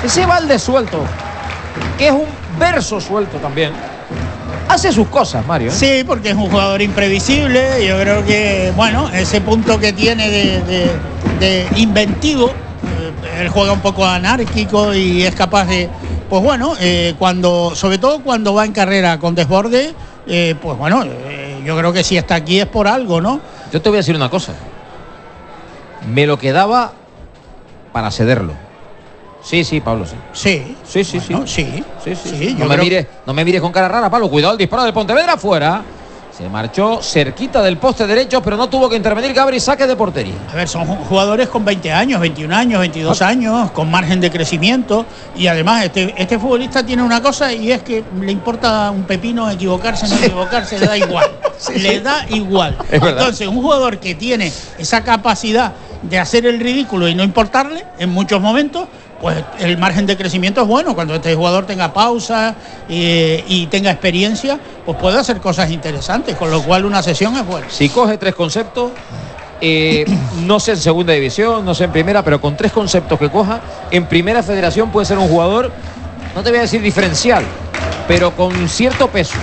Ese Balde suelto, que es un verso suelto también, hace sus cosas, Mario, ¿eh? Sí, porque es un jugador imprevisible. Yo creo que, bueno, ese punto que tiene de inventivo, él juega un poco anárquico y es capaz de, pues bueno, sobre todo cuando va en carrera con desborde, pues bueno, yo creo que si está aquí es por algo, ¿no? Yo te voy a decir una cosa. Me lo quedaba para cederlo. Sí, Pablo, sí. Sí. No me mires con cara rara, Pablo. Cuidado el disparo del Pontevedra fuera. Se marchó cerquita del poste derecho, pero no tuvo que intervenir Gabri, saque de portería. A ver, son jugadores con 20 años, 21 años, 22 años, con margen de crecimiento. Y además este futbolista tiene una cosa, y es que le importa un pepino equivocarse, no equivocarse, le da igual. Le da igual. Entonces, un jugador que tiene esa capacidad de hacer el ridículo y no importarle en muchos momentos, pues el margen de crecimiento es bueno. Cuando este jugador tenga pausa y tenga experiencia, pues puede hacer cosas interesantes, con lo cual una sesión es buena. Si coge 3 conceptos, no sé en segunda división, no sé en primera, pero con 3 conceptos que coja, en primera federación puede ser un jugador, no te voy a decir diferencial, pero con cierto peso.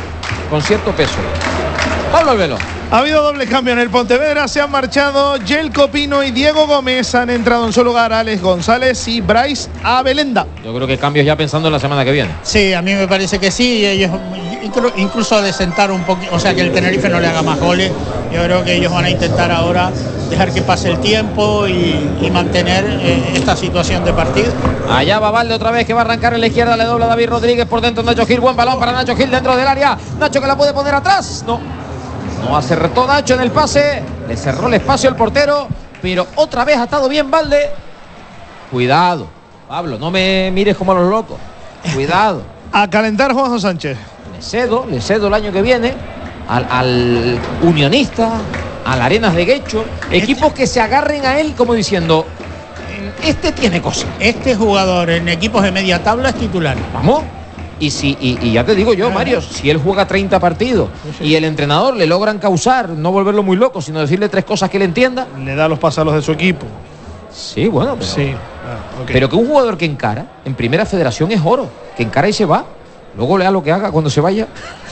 Pablo Albelo. Ha habido doble cambio en el Pontevedra, se han marchado Yelko Pino y Diego Gómez, han entrado en su lugar Alex González y Bryce Abelenda. Yo creo que cambios ya pensando en la semana que viene. Sí, a mí me parece que sí, ellos incluso de sentar un poquito, o sea, que el Tenerife no le haga más goles. Yo creo que ellos van a intentar ahora dejar que pase el tiempo y mantener esta situación de partido. Allá va Balde otra vez, que va a arrancar en la izquierda, le dobla David Rodríguez por dentro, Nacho Gil, buen balón para Nacho Gil dentro del área, Nacho que la puede poner atrás, no acertó Nacho en el pase, le cerró el espacio el portero, pero otra vez ha estado bien Balde. Cuidado, Pablo, no me mires como a los locos, cuidado. A calentar Juanjo Sánchez. Le cedo el año que viene al Unionista, al Arenas de Guecho, equipos que se agarren a él como diciendo, este tiene cosas. Este jugador en equipos de media tabla es titular. Vamos. Y ya te digo yo, Mario, si él juega 30 partidos y el entrenador le logran causar, no volverlo muy loco, sino decirle 3 cosas que él entienda. Le da los pasos a los de su equipo. Sí, bueno, pero, sí. Okay. Pero que un jugador que encara en primera federación es oro, que encara y se va. Luego lea lo que haga cuando se vaya.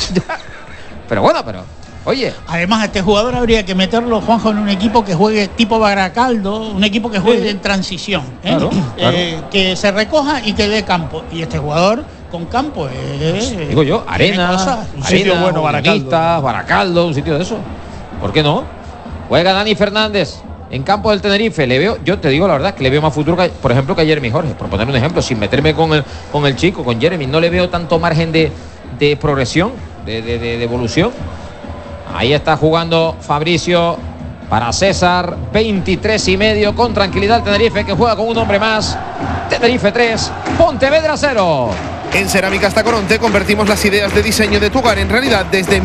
Pero bueno, oye. Además, a este jugador habría que meterlo, Juanjo, en un equipo que juegue tipo Baracaldo, un equipo que juegue en transición, claro. Que se recoja y que dé campo. Y este jugador con campo digo yo, Arena, un sitio bueno, Baracaldo, un sitio de eso. ¿Por qué no? Juega Dani Fernández en campo del Tenerife. Le veo, yo te digo la verdad, que le veo más futuro, por ejemplo, que a Jeremy Jorge. Por poner un ejemplo, sin meterme con el chico, con Jeremy, no le veo tanto margen de progresión, de evolución. Ahí está jugando Fabricio para César, 23,5 con tranquilidad el Tenerife, que juega con un hombre más. Tenerife 3, Pontevedra 0. En Cerámicas Tacoronte convertimos las ideas de diseño de tu hogar en realidad desde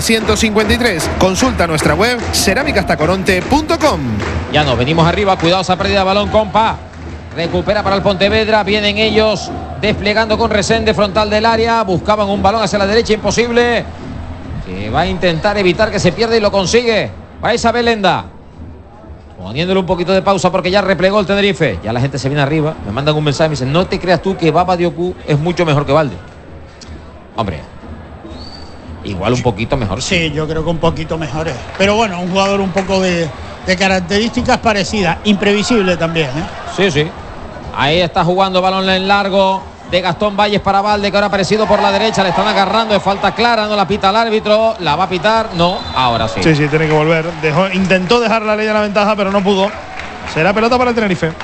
1953. Consulta nuestra web cerámicastacoronte.com. Ya nos venimos arriba, cuidado esa pérdida de balón, compa. Recupera para el Pontevedra, vienen ellos desplegando con Resende frontal del área, buscaban un balón hacia la derecha, imposible. Que va a intentar evitar que se pierda y lo consigue. Va esa Belenda. Poniéndole un poquito de pausa porque ya replegó el Tenerife. Ya la gente se viene arriba. Me mandan un mensaje y me dicen, no te creas tú que Baba Diocú es mucho mejor que Balde. Hombre, igual un poquito mejor. Sí, yo creo que un poquito mejor es. Pero bueno, un jugador un poco de características parecidas. Imprevisible también, ¿eh? Sí. Ahí está jugando balón en largo de Gastón Valles para Balde, que ahora ha aparecido por la derecha. Le están agarrando, es falta clara, no la pita el árbitro. La va a pitar, no, ahora sí. Sí, tiene que volver. Intentó dejar la ley de la ventaja, pero no pudo. Será pelota para el Tenerife.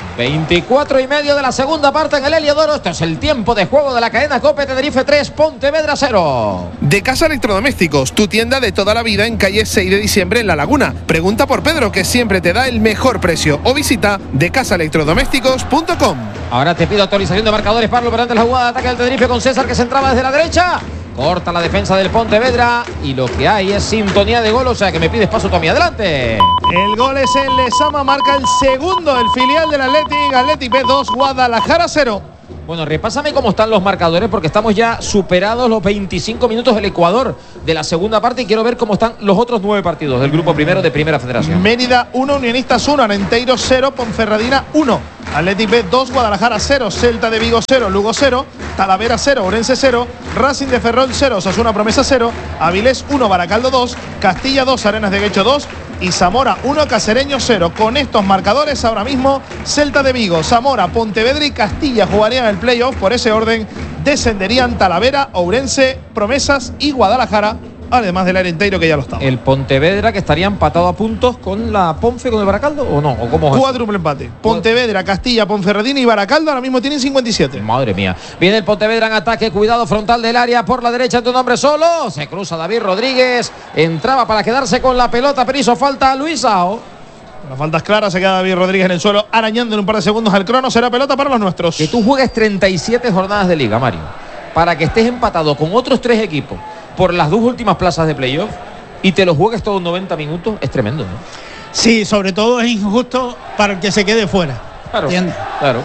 24,5 de la segunda parte en el Heliodoro. Esto es el tiempo de juego de la cadena COPE. Tenerife 3, Pontevedra 0. De Casa Electrodomésticos, tu tienda de toda la vida en calle 6 de diciembre en La Laguna. Pregunta por Pedro, que siempre te da el mejor precio, o visita decasaelectrodomésticos.com. Ahora te pido actualización de marcadores, Pablo, pero antes la jugada de ataque del Tenerife con César, que se entraba desde la derecha. Corta la defensa del Pontevedra y lo que hay es sintonía de gol, o sea que me pides paso tú a mí. Adelante. El gol es en Lezama, marca el segundo, el filial del Athletic B 2, Guadalajara 0. Bueno, repásame cómo están los marcadores, porque estamos ya superados los 25 minutos del Ecuador de la segunda parte y quiero ver cómo están los otros 9 partidos del grupo primero de Primera Federación. Mérida 1, Unionistas 1, Arenteiro 0, Ponferradina 1, Athletic B 2, Guadalajara 0, Celta de Vigo 0, Lugo 0, Talavera 0, Orense 0, Racing de Ferrol 0, Osasuna Promesa 0, Avilés 1, Baracaldo 2, Castilla 2, Arenas de Guecho 2 y Zamora 1, Cacereño 0. Con estos marcadores ahora mismo Celta de Vigo, Zamora, Pontevedra y Castilla jugarían el playoff. Por ese orden descenderían Talavera, Ourense, Promesas y Guadalajara, además del Arenteiro que ya lo estaba. El Pontevedra, que estaría empatado a puntos con la Ponfe, con el Baracaldo, ¿o no? ¿O cómo es? Cuádruple empate. Pontevedra, Castilla, Ponferradina y Baracaldo ahora mismo tienen 57. Madre mía. Viene el Pontevedra en ataque, cuidado frontal del área por la derecha ante un hombre solo. Se cruza David Rodríguez, entraba para quedarse con la pelota, pero hizo falta a Luisao. Las faltas claras, se queda David Rodríguez en el suelo, arañando en un par de segundos al crono. Será pelota para los nuestros. Que tú juegues 37 jornadas de liga, Mario, para que estés empatado con otros 3 equipos por las 2 últimas plazas de playoff y te los juegues todos 90 minutos, es tremendo, ¿no? Sí, sobre todo es injusto para el que se quede fuera. Claro, ¿entiendes? claro.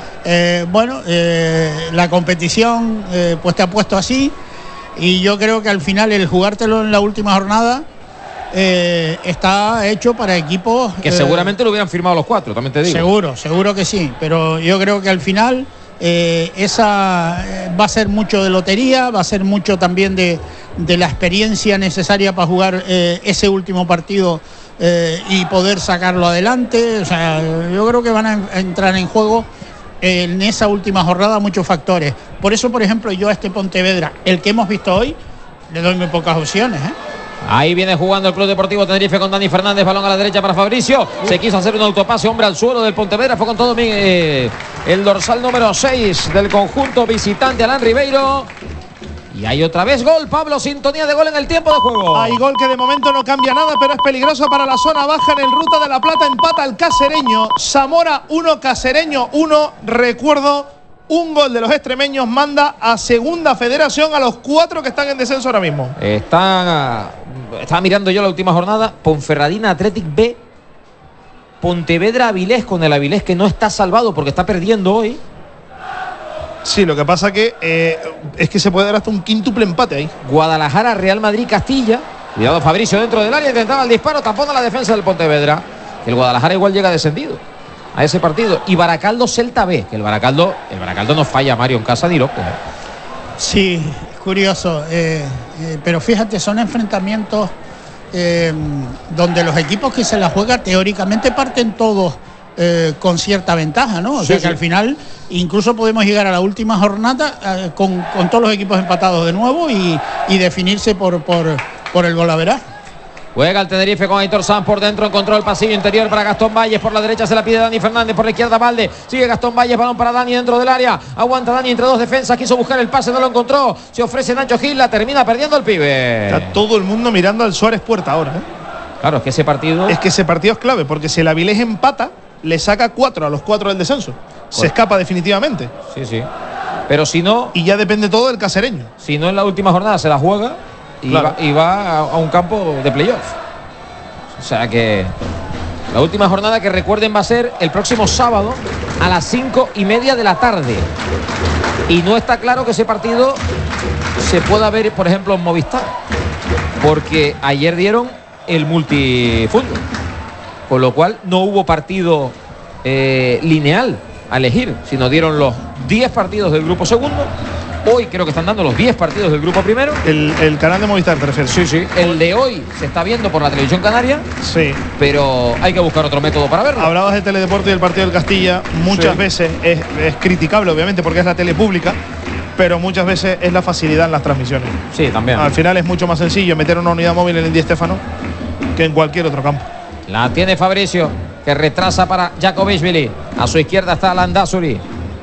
La competición pues te ha puesto así y yo creo que al final el jugártelo en la última jornada está hecho para equipos que seguramente lo hubieran firmado los 4, también te digo. Seguro que sí, pero yo creo que al final va a ser mucho de lotería, va a ser mucho también de la experiencia necesaria para jugar ese último partido y poder sacarlo adelante. O sea, yo creo que van a entrar en juego en esa última jornada muchos factores. Por eso, por ejemplo, yo a este Pontevedra, el que hemos visto hoy, le doy muy pocas opciones, ¿eh? Ahí viene jugando el Club Deportivo Tenerife con Dani Fernández, balón a la derecha para Fabricio. Se quiso hacer un autopase, hombre al suelo del Pontevedra, fue con todo el dorsal número 6 del conjunto visitante, Alan Ribeiro. Y hay otra vez gol, Pablo, sintonía de gol en el tiempo de juego. Hay gol que de momento no cambia nada, pero es peligroso para la zona baja en el Ruta de la Plata. Empata el Cacereño, Zamora 1, Cacereño 1. Recuerdo, un gol de los extremeños manda a Segunda Federación a los 4 que están en descenso ahora mismo. Estaba mirando yo la última jornada. Ponferradina, Athletic B, Pontevedra, Avilés, con el Avilés que no está salvado porque está perdiendo hoy. Sí, lo que pasa que es que se puede dar hasta un quíntuple empate ahí. Guadalajara, Real Madrid, Castilla. Cuidado Fabricio dentro del área, intentaba el disparo, tapón a la defensa del Pontevedra. El Guadalajara igual llega descendido a ese partido. Y Baracaldo, Celta B, que el Baracaldo no falla, Mario, en casa ni loco. Sí, es curioso, pero fíjate, son enfrentamientos donde los equipos que se la juegan teóricamente parten todos con cierta ventaja, ¿no? O sea que al final incluso podemos llegar a la última jornada con todos los equipos empatados de nuevo y definirse por el golaveras. Juega el Tenerife con Aitor Sanz por dentro, encontró el pasillo interior para Gastón Valles, por la derecha se la pide Dani Fernández, por la izquierda Valde, sigue Gastón Valles, balón para Dani dentro del área, aguanta Dani entre 2 defensas, quiso buscar el pase, no lo encontró, se ofrece Nacho Gil, la termina perdiendo el pibe. Está todo el mundo mirando al Suárez Puerta ahora, ¿eh? Claro, es que ese partido es clave, porque si el Avilés empata, le saca 4 a los 4 del descenso. Se escapa definitivamente. Sí. Pero si no... Y ya depende todo del Cacereño. Si no en la última jornada se la juega y, claro, va a un campo de playoff. O sea que la última jornada, que recuerden, va a ser el próximo sábado a las 5:30 de la tarde. Y no está claro que ese partido se pueda ver, por ejemplo, en Movistar. Porque ayer dieron el multifútbol. Con lo cual no hubo partido lineal a elegir, sino dieron los 10 partidos del grupo segundo. Hoy creo que están dando los 10 partidos del grupo primero. El canal de Movistar, ¿te refieres? Sí. El de hoy se está viendo por la televisión canaria. Sí. Pero hay que buscar otro método para verlo. Hablabas de Teledeporte y del partido del Castilla. Muchas veces es criticable, obviamente, porque es la tele pública. Pero muchas veces es la facilidad en las transmisiones. Sí, también. Al final es mucho más sencillo meter una unidad móvil en el Di Stéfano que en cualquier otro campo. La tiene Fabricio, que retrasa para Jakobishvili. A su izquierda está Landázuri.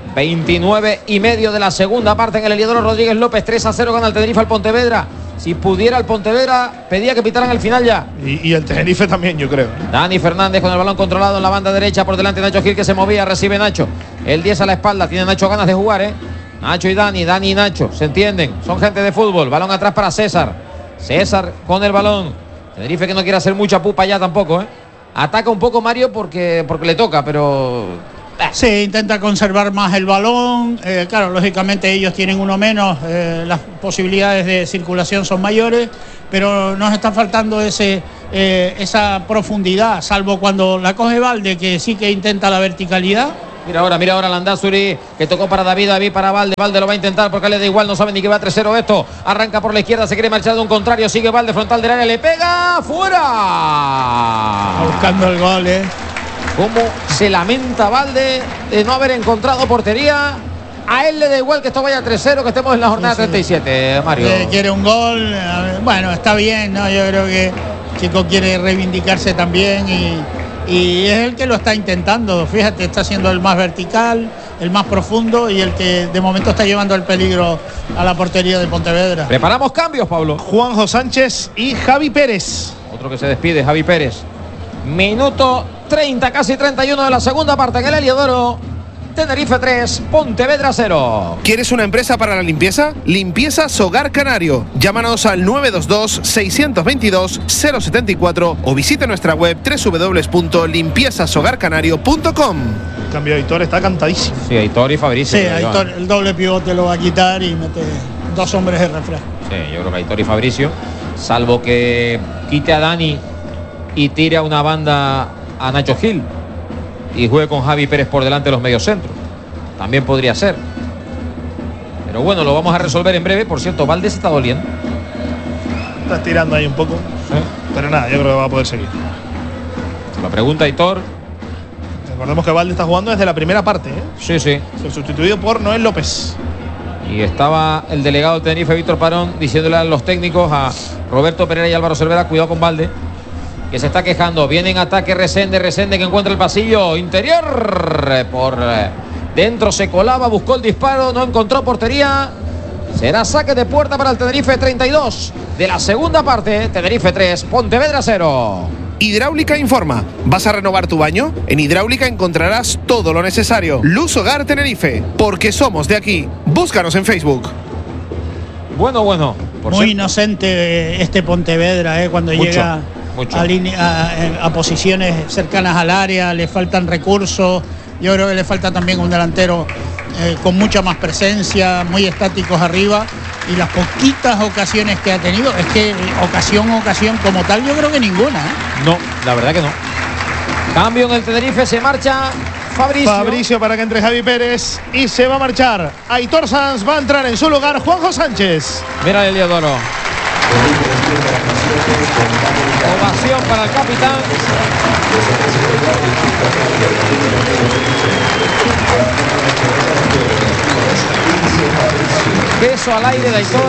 29:30 de la segunda parte en el Heliodoro Rodríguez López. 3-0 gana el Tenerife al Pontevedra. Si pudiera el Pontevedra, pedía que pitaran el final ya. Y el Tenerife también, yo creo. Dani Fernández con el balón controlado en la banda derecha. Por delante Nacho Gil, que se movía. Recibe Nacho. El 10 a la espalda. Tiene Nacho ganas de jugar, ¿eh? Nacho y Dani. Dani y Nacho. Se entienden. Son gente de fútbol. Balón atrás para César. César con el balón. Tenerife que no quiere hacer mucha pupa ya tampoco, ¿eh? Ataca un poco Mario porque le toca, pero Sí, intenta conservar más el balón. Claro, lógicamente ellos tienen uno menos, las posibilidades de circulación son mayores, pero nos está faltando esa profundidad, salvo cuando la coge Valde, que sí que intenta la verticalidad. Mira ahora Landázuri, que tocó para David para Valde. Valde lo va a intentar porque le da igual, no sabe ni que va 3-0 esto. Arranca por la izquierda, se quiere marchar de un contrario, sigue Valde, frontal del área, le pega, fuera. Buscando el gol, Cómo se lamenta Valde de no haber encontrado portería. A él le da igual que esto vaya 3-0, que estemos en la jornada 37, Mario. Quiere un gol, bueno, está bien, ¿no? Yo creo que el chico quiere reivindicarse también y es el que lo está intentando. Fíjate, está siendo el más vertical, el más profundo y el que de momento está llevando el peligro a la portería de Pontevedra. Preparamos cambios, Pablo. Juanjo Sánchez y Javi Pérez. Otro que se despide, Javi Pérez. Minuto 30, casi 31 de la segunda parte en el Heliodoro. Tenerife 3, Pontevedra 0. ¿Quieres una empresa para la limpieza? Limpiezas Hogar Canario. Llámanos al 922-622-074 o visita nuestra web www.limpiezashogarcanario.com. El cambio de Aitor está cantadísimo. Sí, Aitor y Fabricio. Sí, Aitor, el doble pivote lo va a quitar y mete dos hombres de refresco. Sí, yo creo que Aitor y Fabricio, salvo que quite a Dani y tire a una banda a Nacho Gil y juegue con Javi Pérez por delante de los mediocentros. También podría ser. Pero bueno, lo vamos a resolver en breve. Por cierto, Valde se está doliendo. Está estirando ahí un poco. Sí. Pero nada, yo creo que va a poder seguir. La pregunta, Aitor. Recordemos que Valde está jugando desde la primera parte, Sí, sí. Sustituido por Noel López. Y estaba el delegado de Tenerife, Víctor Parón, diciéndole a los técnicos, a Roberto Pereira y Álvaro Cervera, cuidado con Valde, que se está quejando. Viene en ataque Resende que encuentra el pasillo interior. Por dentro se colaba, buscó el disparo, no encontró portería. Será saque de puerta para el Tenerife 32 de la segunda parte. Tenerife 3, Pontevedra 0. Hidráulica informa. ¿Vas a renovar tu baño? En Hidráulica encontrarás todo lo necesario. Luz Hogar Tenerife, porque somos de aquí. Búscanos en Facebook. Bueno. Muy inocente este Pontevedra, cuando Mucho. llega a posiciones cercanas al área, le faltan recursos. Yo creo que le falta también un delantero con mucha más presencia, muy estáticos arriba, y las poquitas ocasiones que ha tenido, es que ocasión como tal, yo creo que ninguna. No, la verdad que no. Cambio en el Tenerife, se marcha Fabricio para que entre Javi Pérez y se va a marchar Aitor Sanz, va a entrar en su lugar Juanjo Sánchez. Mira el Heliodoro. Ovación para el capitán. Beso al aire de Aitor,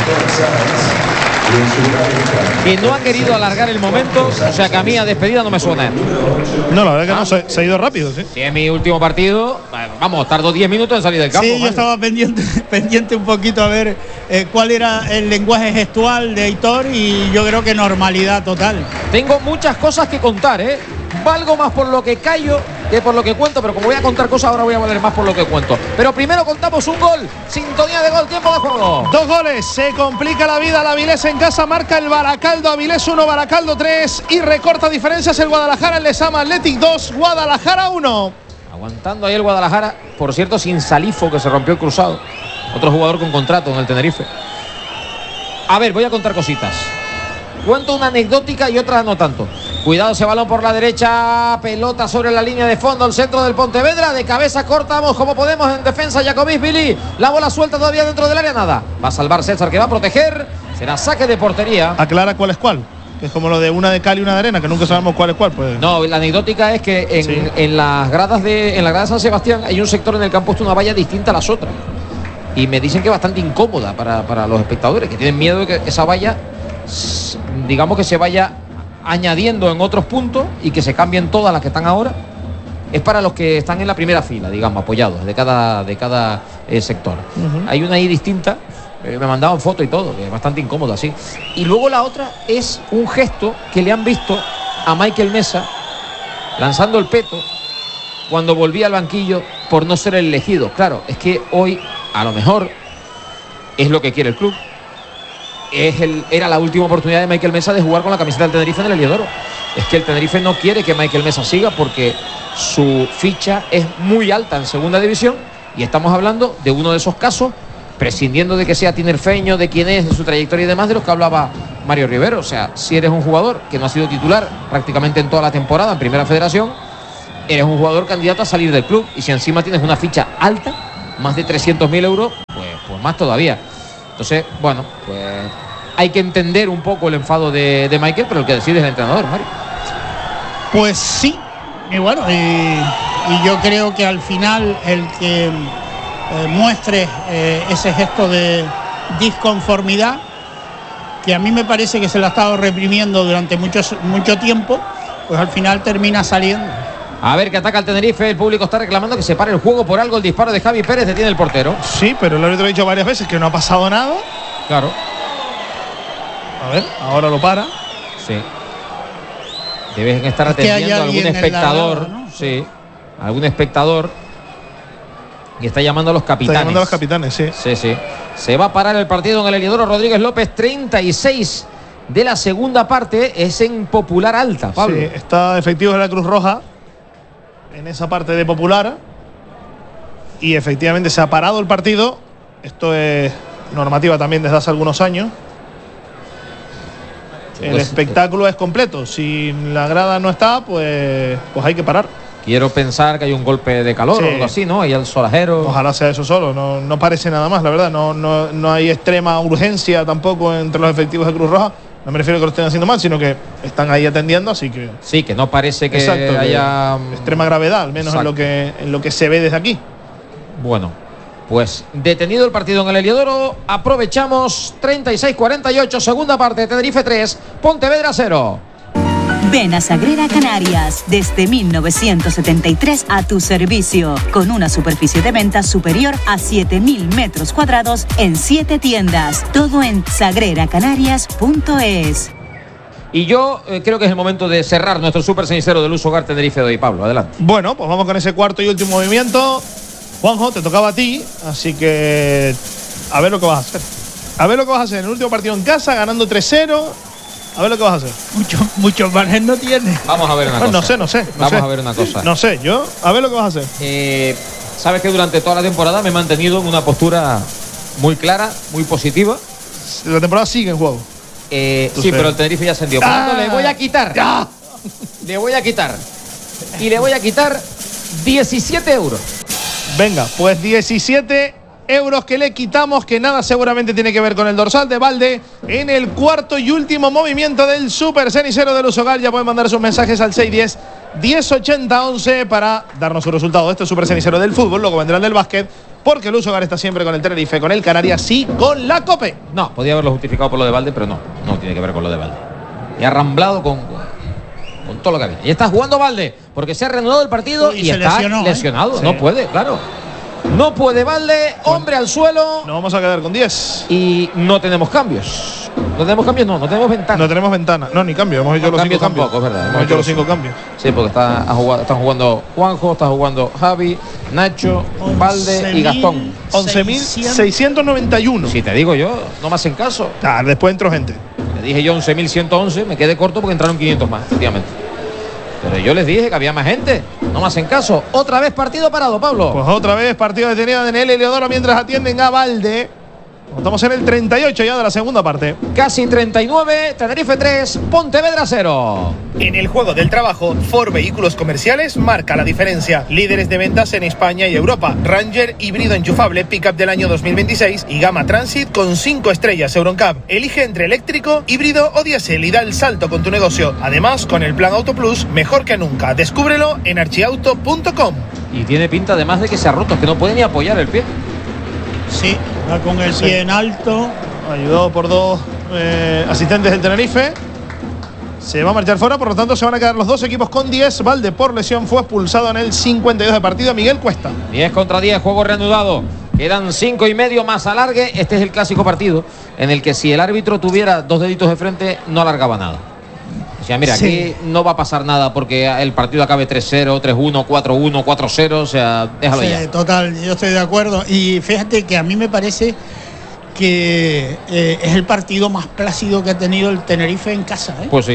que no ha querido alargar el momento. O sea que a mí a despedida no me suena. No, la verdad que no, se ha ido rápido, sí. Si es mi último partido, vamos, tardo 10 minutos en salir del campo. Sí, yo estaba pendiente un poquito a ver cuál era el lenguaje gestual de Aitor, y yo creo que normalidad total. Tengo muchas cosas que contar, Valgo más por lo que callo que por lo que cuento, pero como voy a contar cosas, ahora voy a valer más por lo que cuento. Pero primero contamos un gol, sintonía de gol, tiempo de juego. 2 goles, se complica la vida la Avilés en casa, marca el Baracaldo, Avilés 1, Baracaldo 3 y recorta diferencias el Guadalajara, el Lezama Athletic 2, Guadalajara 1. Aguantando ahí el Guadalajara, por cierto, sin Salifo, que se rompió el cruzado. Otro jugador con contrato en el Tenerife. A ver, voy a contar cositas. Cuento una anecdótica y otra no tanto. Cuidado ese balón por la derecha, pelota sobre la línea de fondo, el centro del Pontevedra, de cabeza cortamos como podemos en defensa, Jacobisvili, la bola suelta todavía dentro del área, nada. Va a salvar César, que va a proteger, será saque de portería. Aclara cuál es cuál, que es como lo de una de cal y una de arena, que nunca sabemos cuál es cuál. Pues. No, la anecdótica es que en las gradas de San Sebastián hay un sector en el que han puesto una valla distinta a las otras. Y me dicen que es bastante incómoda para los espectadores, que tienen miedo de que esa valla, digamos, que se vaya añadiendo en otros puntos y que se cambien todas las que están ahora. Es para los que están en la primera fila, digamos, apoyados de cada sector. Hay una ahí distinta, me mandaban foto y todo, que es bastante incómodo así. Y luego la otra es un gesto que le han visto a Michael Mesa lanzando el peto cuando volvía al banquillo por no ser el elegido. Claro, es que hoy a lo mejor es lo que quiere el club. Era la última oportunidad de Michael Mesa de jugar con la camiseta del Tenerife en el Heliodoro. es que el Tenerife no quiere que Michael Mesa siga porque su ficha es muy alta en segunda división y estamos hablando de uno de esos casos, prescindiendo de que sea tinerfeño, de quién es, de su trayectoria y demás, de los que hablaba Mario Rivero. O sea, si eres un jugador que no ha sido titular prácticamente en toda la temporada en Primera Federación, eres un jugador candidato a salir del club, y si encima tienes una ficha alta, más de 300.000 euros, pues más todavía. Entonces, bueno, pues hay que entender un poco el enfado de Michael, pero el que decide es el entrenador, Mario. Pues sí, y bueno, y yo creo que al final el que muestre ese gesto de disconformidad, que a mí me parece que se la ha estado reprimiendo durante mucho tiempo, pues al final termina saliendo. A ver, que ataca el Tenerife, el público está reclamando que se pare el juego por algo. El disparo de Javi Pérez detiene el portero. Sí, pero el árbitro ha dicho varias veces que no ha pasado nada. Claro. A ver, ahora lo para. Sí. Deben estar atendiendo a algún espectador, grada, ¿no? Sí, algún espectador, y está llamando a los capitanes. Está llamando a los capitanes, sí. Sí, sí. Se va a parar el partido en el Heliodoro Rodríguez López, 36 de la segunda parte, es en Popular Alta, Pablo. Sí, está efectivo de la Cruz Roja en esa parte de Popular y efectivamente se ha parado el partido. Esto es normativa también desde hace algunos años. El espectáculo es completo. Si la grada no está, pues hay que parar. Quiero pensar que hay un golpe de calor, Sí, o algo así, ¿no? Y el solajero. Ojalá sea eso solo. No parece nada más, la verdad. No hay extrema urgencia tampoco entre los efectivos de Cruz Roja. No me refiero a que lo estén haciendo mal, sino que están ahí atendiendo, así que. Sí, que no parece que Exacto, haya extrema gravedad, al menos en lo que se ve desde aquí. Bueno, pues detenido el partido en el Heliodoro, aprovechamos. 36-48, segunda parte, Tenerife 3, Pontevedra 0. Ven a Sagrera Canarias, desde 1973 a tu servicio, con una superficie de venta superior a 7.000 metros cuadrados en 7 tiendas. Todo en sagreracanarias.es. Y yo creo que es el momento de cerrar nuestro súper cenicero del Uso Hogar Tenerife de hoy, Pablo. Adelante. Bueno, pues vamos con ese cuarto y último movimiento. Juanjo, te tocaba a ti, así que a ver lo que vas a hacer. A ver lo que vas a hacer en el último partido en casa, ganando 3-0. A ver lo que vas a hacer. Mucho margen no tiene. Vamos a ver una cosa. No sé. Vamos a ver una cosa. No sé, a ver lo que vas a hacer. Sabes que durante toda la temporada me he mantenido en una postura muy clara, muy positiva. La temporada sigue en juego. Sí, pero el Tenerife ya ascendió. Por tanto, le voy a quitar. ¡Ya! Le voy a quitar. Y le voy a quitar 17 euros. Venga, pues 17 euros que le quitamos, que nada seguramente tiene que ver con el dorsal de Valde. En el cuarto y último movimiento del Super Cenicero del Uso Hogar. Ya pueden mandar sus mensajes al 610 1080 11 para darnos su resultado de este Super Cenicero del fútbol. Luego vendrán del básquet, porque el Uso Hogar está siempre con el Tenerife, con el Canarias y con la COPE. No, podía haberlo justificado por lo de Valde, pero no tiene que ver con lo de Valde. Y ha ramblado con todo lo que había. Y está jugando Valde, porque se ha reanudado el partido y está lesionado. Sí. No puede, claro. No puede Valde, hombre al suelo. Nos vamos a quedar con 10. Y no tenemos cambios. No tenemos cambios, no tenemos ventana. No tenemos ventana. No, ni cambio. Hemos hecho los 5 cambios. Tampoco, es verdad. Hemos hecho los 5 cambios. Sí, porque están jugando Juanjo, está jugando Javi, Nacho, Valde y Gastón. 11.691. Si te digo yo, no me hacen caso. Después entró gente. Le dije yo 11.111, me quedé corto porque entraron 500 más, efectivamente. Pero yo les dije que había más gente. No me hacen caso. Otra vez partido parado, Pablo. Pues otra vez partido detenido en el Heliodoro mientras atienden a Valde. Estamos en el 38 ya de la segunda parte. Casi 39, Tenerife 3, Pontevedra 0. En el juego del trabajo, Ford Vehículos Comerciales marca la diferencia. Líderes de ventas en España y Europa. Ranger híbrido enchufable pickup del año 2026 y Gama Transit con 5 estrellas Euroncab. Elige entre eléctrico, híbrido o diésel y da el salto con tu negocio. Además, con el plan Auto Plus, mejor que nunca. Descúbrelo en archiauto.com. Y tiene pinta además de que se ha roto, que no puede ni apoyar el pie. Sí, va con el pie en alto. Ayudado por dos asistentes del Tenerife. Se va a marchar fuera, por lo tanto se van a quedar los dos equipos con 10. Valde por lesión fue expulsado en el 52 de partido. Miguel Cuesta. 10 contra 10, juego reanudado. Quedan 5 y medio más alargue. Este es el clásico partido en el que si el árbitro tuviera dos deditos de frente no alargaba nada. O sea, mira, Sí. aquí no va a pasar nada porque el partido acabe 3-0, 3-1, 4-1, 4-0. O sea, déjalo ya. Total, yo estoy de acuerdo. Y fíjate que a mí me parece que es el partido más plácido que ha tenido el Tenerife en casa. Pues sí.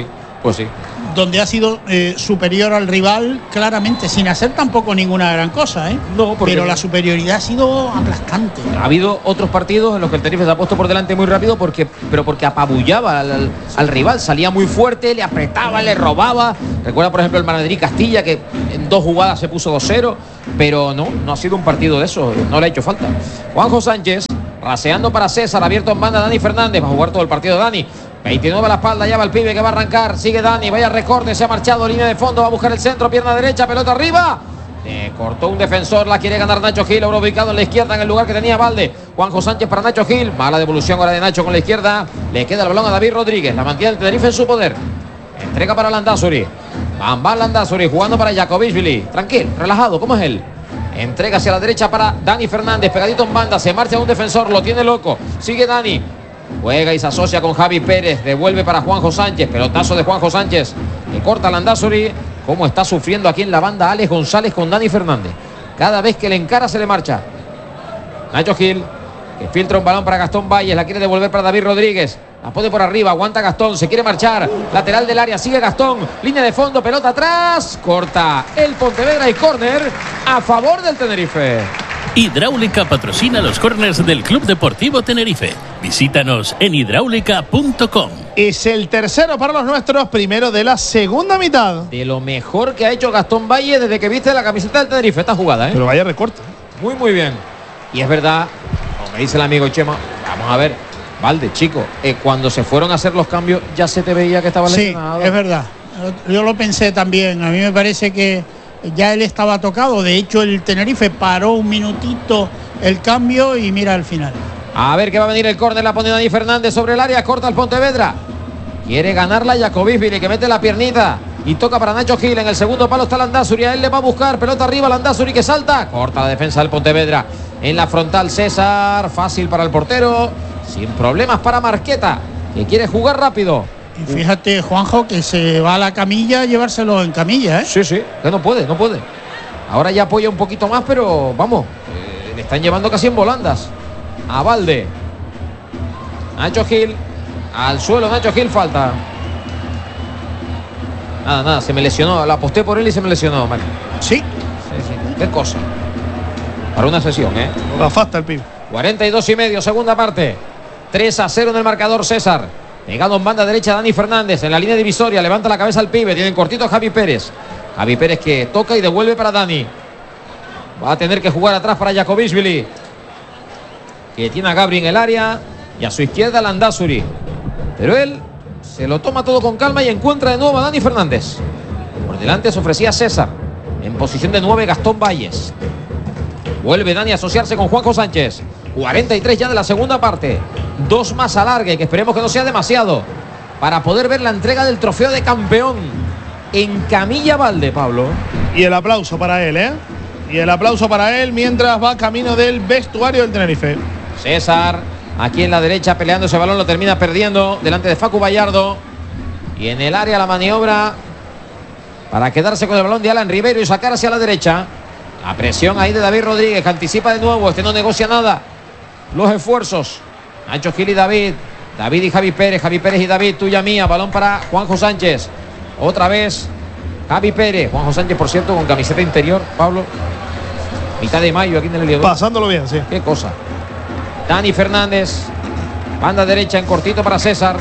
Pues sí. donde ha sido superior al rival claramente, sin hacer tampoco ninguna gran cosa, ¿eh? No, pero la superioridad ha sido aplastante. Ha habido otros partidos en los que el Tenerife se ha puesto por delante muy rápido porque apabullaba al rival, salía muy fuerte, le apretaba, le robaba. Recuerda, por ejemplo, el Madrid Castilla, que en 2 jugadas se puso 2-0, pero no ha sido un partido de eso, no le ha hecho falta. Juanjo Sánchez, raseando para César, abierto en banda Dani Fernández, va a jugar todo el partido Dani. 29 a la espalda, ya va el pibe que va a arrancar, sigue Dani, vaya recorte, se ha marchado, línea de fondo, va a buscar el centro, pierna derecha, pelota arriba. Le cortó un defensor, la quiere ganar Nacho Gil, ahora ubicado en la izquierda en el lugar que tenía Valde. Juanjo Sánchez para Nacho Gil, mala devolución ahora de Nacho con la izquierda, le queda el balón a David Rodríguez, la mantiene el Tenerife en su poder. Entrega para Landázuri, va Landázuri jugando para Jakobishvili, tranquilo, relajado, ¿cómo es él? Entrega hacia la derecha para Dani Fernández, pegadito en banda, se marcha un defensor, lo tiene loco, sigue Dani. Juega y se asocia con Javi Pérez. Devuelve para Juanjo Sánchez. Pelotazo de Juanjo Sánchez. Le corta Landázuri. Cómo está sufriendo aquí en la banda Alex González con Dani Fernández. Cada vez que le encara se le marcha. Nacho Gil, que filtra un balón para Gastón Valles. La quiere devolver para David Rodríguez. La pone por arriba. Aguanta Gastón. Se quiere marchar. Lateral del área. Sigue Gastón. Línea de fondo. Pelota atrás. Corta el Pontevedra y córner a favor del Tenerife. Hidráulica patrocina los corners del Club Deportivo Tenerife. Visítanos en hidráulica.com. Es el tercero para los nuestros, primero de la segunda mitad. De lo mejor que ha hecho Gastón Valle desde que viste la camiseta del Tenerife esta jugada, ¿eh? Pero vaya recorte. Muy bien. Y es verdad, como me dice el amigo Chema, vamos a ver, Valde, chico, cuando se fueron a hacer los cambios ya se te veía que estaba lesionado. Sí, es verdad. Yo lo pensé también. A mí me parece que ya él estaba tocado. De hecho, el Tenerife paró un minutito el cambio y mira al final. A ver que va a venir el córner, la pone Dani Fernández sobre el área, corta el Pontevedra. Quiere ganarla Jakobishvili, que mete la piernita y toca para Nacho Gil. En el segundo palo está Landázuri, a él le va a buscar, pelota arriba, Landázuri que salta, corta la defensa del Pontevedra. En la frontal César, fácil para el portero, sin problemas para Marqueta, que quiere jugar rápido. Y fíjate, Juanjo, que se va a la camilla a llevárselo en camilla, ¿eh? Sí, que no puede. Ahora ya apoya un poquito más, pero vamos, le están llevando casi en volandas. A Valde. Nacho Gil. Al suelo Nacho Gil, falta. Nada, se me lesionó. La aposté por él y se me lesionó, Mario. Sí. Qué cosa. Para una sesión, ¿eh? La falta el pibe. 42:30, segunda parte. 3-0 en el marcador, César. Pegado en banda derecha Dani Fernández. En la línea divisoria, levanta la cabeza al pibe. Tiene cortito a Javi Pérez. Javi Pérez que toca y devuelve para Dani. Va a tener que jugar atrás para Jakobishvili, que tiene a Gabri en el área. Y a su izquierda Landázuri. Pero él se lo toma todo con calma y encuentra de nuevo a Dani Fernández. Por delante se ofrecía César. En posición de 9 Gastón Valles. Vuelve Dani a asociarse con Juanjo Sánchez. 43 ya de la segunda parte. 2 más alargue, que esperemos que no sea demasiado, para poder ver la entrega del trofeo de campeón en camilla Valde, Pablo. Y el aplauso para él, ¿eh? Y el aplauso para él mientras va camino del vestuario del Tenerife. César, aquí en la derecha peleando ese balón, lo termina perdiendo delante de Facu Bayardo. Y en el área la maniobra para quedarse con el balón de Alan Ribeiro y sacar hacia la derecha. La presión ahí de David Rodríguez, que anticipa de nuevo, no negocia nada. Los esfuerzos. Nacho Gil y David y Javi Pérez y David, tuya mía. Balón para Juanjo Sánchez. Otra vez Javi Pérez. Juanjo Sánchez, por cierto, con camiseta interior, Pablo. Mitad de mayo aquí en el Heliodoro. Pasándolo bien, sí. Qué cosa. Dani Fernández. Banda derecha en cortito para César.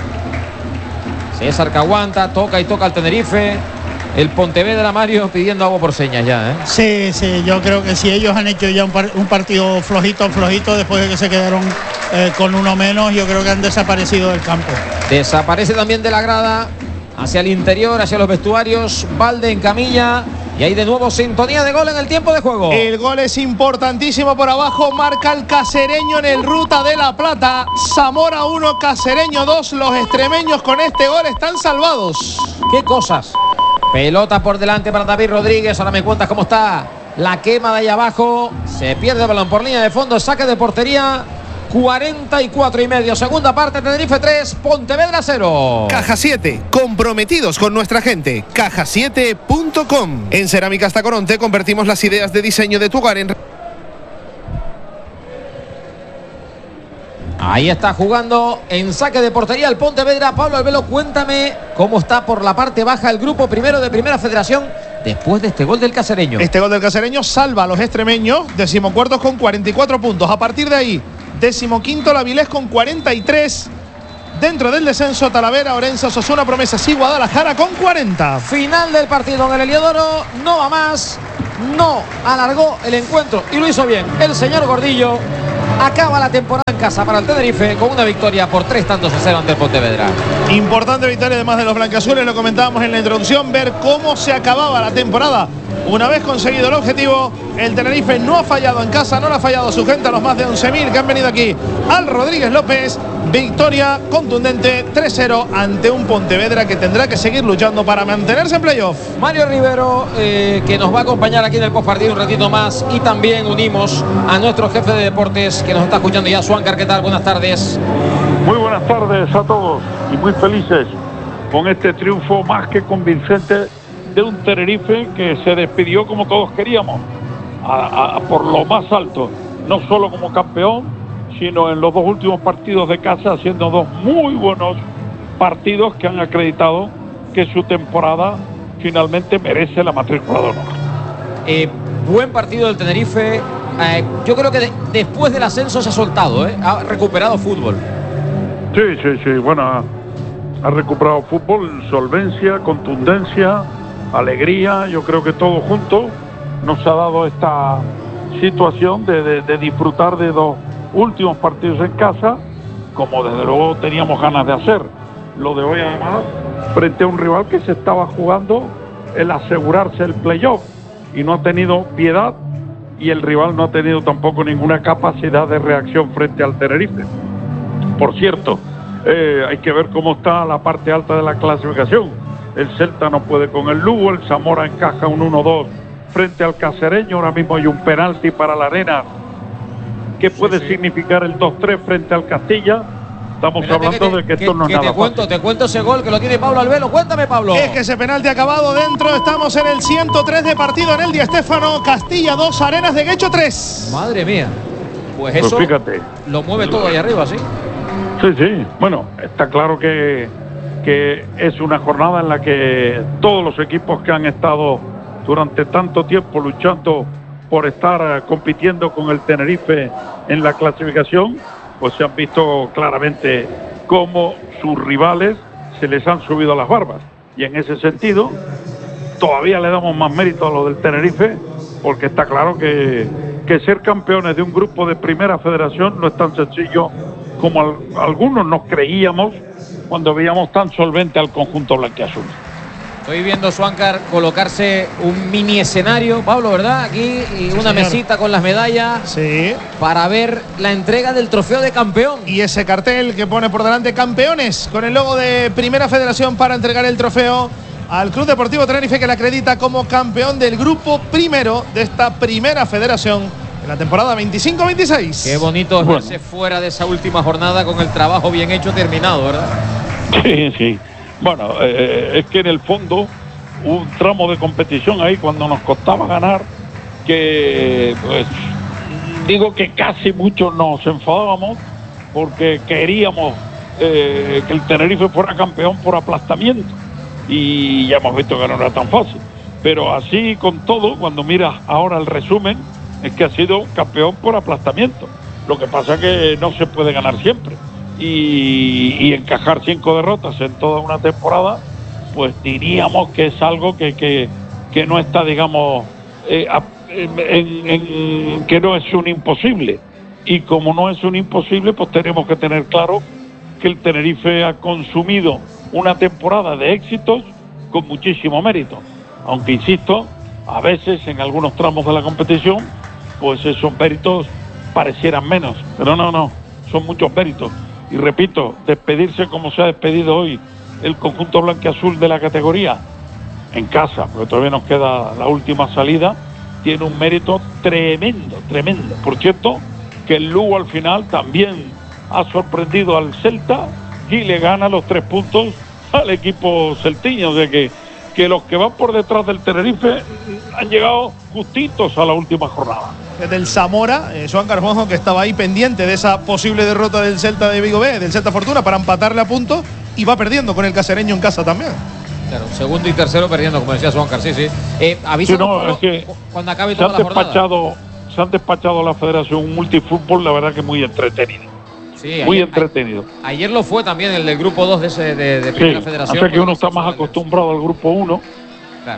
César que aguanta, toca al Tenerife. El Pontevedra, Mario, pidiendo agua por señas ya, ¿eh? Sí, yo creo que si ellos han hecho ya un partido flojito después de que se quedaron con uno menos, yo creo que han desaparecido del campo. Desaparece también de la grada, hacia el interior, hacia los vestuarios, Valde en camilla, y ahí de nuevo sintonía de gol en el tiempo de juego. El gol es importantísimo por abajo, marca el Casereño en el Ruta de la Plata. Zamora 1, Casereño 2, los extremeños con este gol están salvados. ¡Qué cosas! Pelota por delante para David Rodríguez. Ahora me cuentas cómo está la quema de ahí abajo. Se pierde el balón por línea de fondo. Saque de portería. 44:30. Segunda parte. Tenerife 3, Pontevedra 0. Caja 7. Comprometidos con nuestra gente. Caja7.com. En Cerámicas Tacoronte convertimos las ideas de diseño de tu hogar en... Ahí está jugando en saque de portería el Pontevedra. Pablo Albelo, cuéntame cómo está por la parte baja el grupo primero de Primera Federación después de este gol del Cacereño. Este gol del Cacereño salva a los extremeños, 14º con 44 puntos. A partir de ahí, 15º el Avilés con 43. Dentro del descenso, Talavera, Orense, Osasuna, Promesas y Guadalajara con 40. Final del partido en el Heliodoro. No va más. No alargó el encuentro y lo hizo bien el señor Gordillo. Acaba la temporada en casa para el Tenerife con una victoria por 3-0 ante el Pontevedra. Importante victoria además de los blancazules, lo comentábamos en la introducción, ver cómo se acababa la temporada. Una vez conseguido el objetivo, el Tenerife no ha fallado en casa, no le ha fallado a su gente, a los más de 11.000 que han venido aquí al Rodríguez López. Victoria contundente 3-0 ante un Pontevedra que tendrá que seguir luchando para mantenerse en playoff. Mario Rivero, que nos va a acompañar aquí en el postpartido un ratito más, y también unimos a nuestro jefe de deportes que nos está escuchando ya, Suáncar. ¿Qué tal? Buenas tardes. Muy buenas tardes a todos y muy felices con este triunfo más que convincente de un Tenerife que se despidió como todos queríamos, por lo más alto, no solo como campeón, sino en los dos últimos partidos de casa, haciendo dos muy buenos partidos que han acreditado que su temporada finalmente merece la matrícula de honor. Buen partido del Tenerife. Yo creo que después del ascenso se ha soltado, ha recuperado fútbol. Sí, bueno, ha recuperado fútbol, solvencia, contundencia, alegría. Yo creo que todo junto nos ha dado esta situación de disfrutar de dos últimos partidos en casa, como desde luego teníamos ganas de hacer. Lo de hoy además frente a un rival que se estaba jugando el asegurarse el playoff y no ha tenido piedad, y el rival no ha tenido tampoco ninguna capacidad de reacción frente al Tenerife. Por cierto, hay que ver cómo está la parte alta de la clasificación. El Celta no puede con el Lugo, el Zamora encaja un 1-2 frente al Cacereño. Ahora mismo hay un penalti para la Arena que puede significar el 2-3 frente al Castilla. Estamos hablando de que esto no es nada fácil. Te cuento ese gol que lo tiene Pablo Albelo. Cuéntame, Pablo. Es que ese penalti ha acabado dentro. Estamos en el 103 de partido en el Di Stéfano. Castilla 2, Arenas de Guecho 3. Madre mía. Pues eso fíjate, lo mueve todo ahí arriba, ¿sí? Sí. Bueno, está claro que es una jornada en la que todos los equipos que han estado durante tanto tiempo luchando por estar compitiendo con el Tenerife en la clasificación, pues se han visto claramente cómo sus rivales se les han subido a las barbas. Y en ese sentido, todavía le damos más mérito a lo del Tenerife, porque está claro que ser campeones de un grupo de Primera Federación no es tan sencillo como algunos nos creíamos cuando veíamos tan solvente al conjunto blanquiazul. Estoy viendo, Suáncar, colocarse un mini escenario, Pablo, ¿verdad? Aquí, y una mesita con las medallas. Sí. Para ver la entrega del trofeo de campeón. Y ese cartel que pone por delante campeones con el logo de Primera Federación para entregar el trofeo al Club Deportivo Tenerife, que le acredita como campeón del grupo primero de esta Primera Federación en la temporada 25-26. Qué bonito es verse fuera de esa última jornada con el trabajo bien hecho terminado, ¿verdad? Sí. Bueno, es que en el fondo un tramo de competición ahí cuando nos costaba ganar, que pues digo que casi muchos nos enfadábamos porque queríamos que el Tenerife fuera campeón por aplastamiento, y ya hemos visto que no era tan fácil. Pero así con todo, cuando miras ahora el resumen, es que ha sido campeón por aplastamiento. Lo que pasa es que no se puede ganar siempre. Y encajar 5 derrotas en toda una temporada, pues diríamos que es algo que no está, digamos, que no es un imposible. Y como no es un imposible, pues tenemos que tener claro que el Tenerife ha consumido una temporada de éxitos con muchísimo mérito. Aunque, insisto, a veces en algunos tramos de la competición, pues esos méritos parecieran menos. Pero no, son muchos méritos. Y repito, despedirse como se ha despedido hoy el conjunto blanquiazul de la categoría en casa, porque todavía nos queda la última salida, tiene un mérito tremendo. Por cierto, que el Lugo al final también ha sorprendido al Celta y le gana los 3 puntos al equipo celtiño. O sea que los que van por detrás del Tenerife han llegado justitos a la última jornada. del Zamora, Joan Carmojo, que estaba ahí pendiente de esa posible derrota del Celta de Vigo B, del Celta Fortuna, para empatarle a punto, y va perdiendo con el Cacereño en casa también. Claro, segundo y tercero perdiendo, como decía Juan Carlos. Sí. Aviso es que cuando acabe toda la jornada. Se han despachado a la Federación Multifútbol, la verdad que muy entretenido. Sí, muy entretenido. Ayer lo fue también el del grupo 2 de Primera Federación. O sea que uno está más acostumbrado al grupo 1. Claro.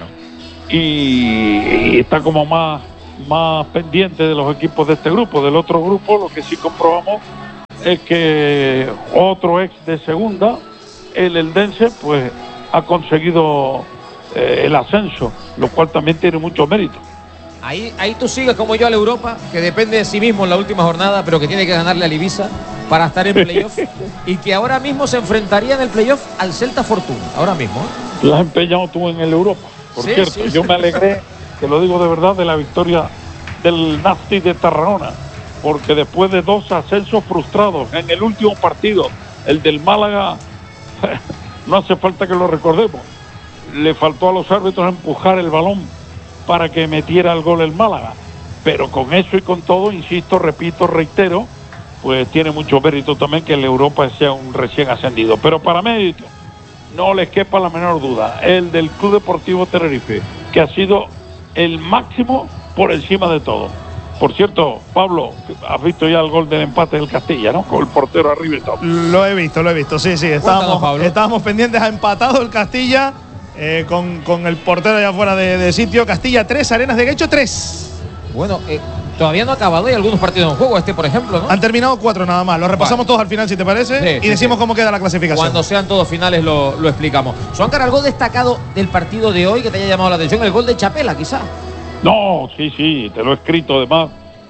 Y está como más pendiente de los equipos de este grupo. Del otro grupo, lo que sí comprobamos es que otro ex de segunda, el Eldense, pues ha conseguido el ascenso, lo cual también tiene mucho mérito. Ahí tú sigues como yo a la Europa, que depende de sí mismo en la última jornada, pero que tiene que ganarle al Ibiza para estar en playoff y que ahora mismo se enfrentaría en el playoff al Celta Fortuna, ahora mismo. La has empeñado tú en el Europa, por cierto. Yo me alegré, te lo digo de verdad, de la victoria del Nafti de Tarragona, porque después de 2 ascensos frustrados en el último partido, el del Málaga, no hace falta que lo recordemos, le faltó a los árbitros empujar el balón para que metiera el gol el Málaga, pero con eso y con todo, insisto, repito, reitero, pues tiene mucho mérito también que el Europa sea un recién ascendido. Pero para mérito, no les quepa la menor duda, el del Club Deportivo Tenerife, que ha sido el máximo por encima de todo. Por cierto, Pablo, has visto ya el gol del empate del Castilla, ¿no? Con el portero arriba y todo. Lo he visto, sí. Estábamos pendientes, ha empatado el Castilla con el portero allá fuera de sitio. Castilla 3, Arenas de Guecho 3. Bueno, todavía no ha acabado, hay algunos partidos en juego, por ejemplo, ¿no? Han terminado 4 nada más. Lo repasamos todos al final, si te parece, y decimos cómo queda la clasificación. Cuando sean todos finales lo explicamos. Juancar, ¿algo destacado del partido de hoy que te haya llamado la atención? El gol de Chapela, quizá. No, sí, te lo he escrito además.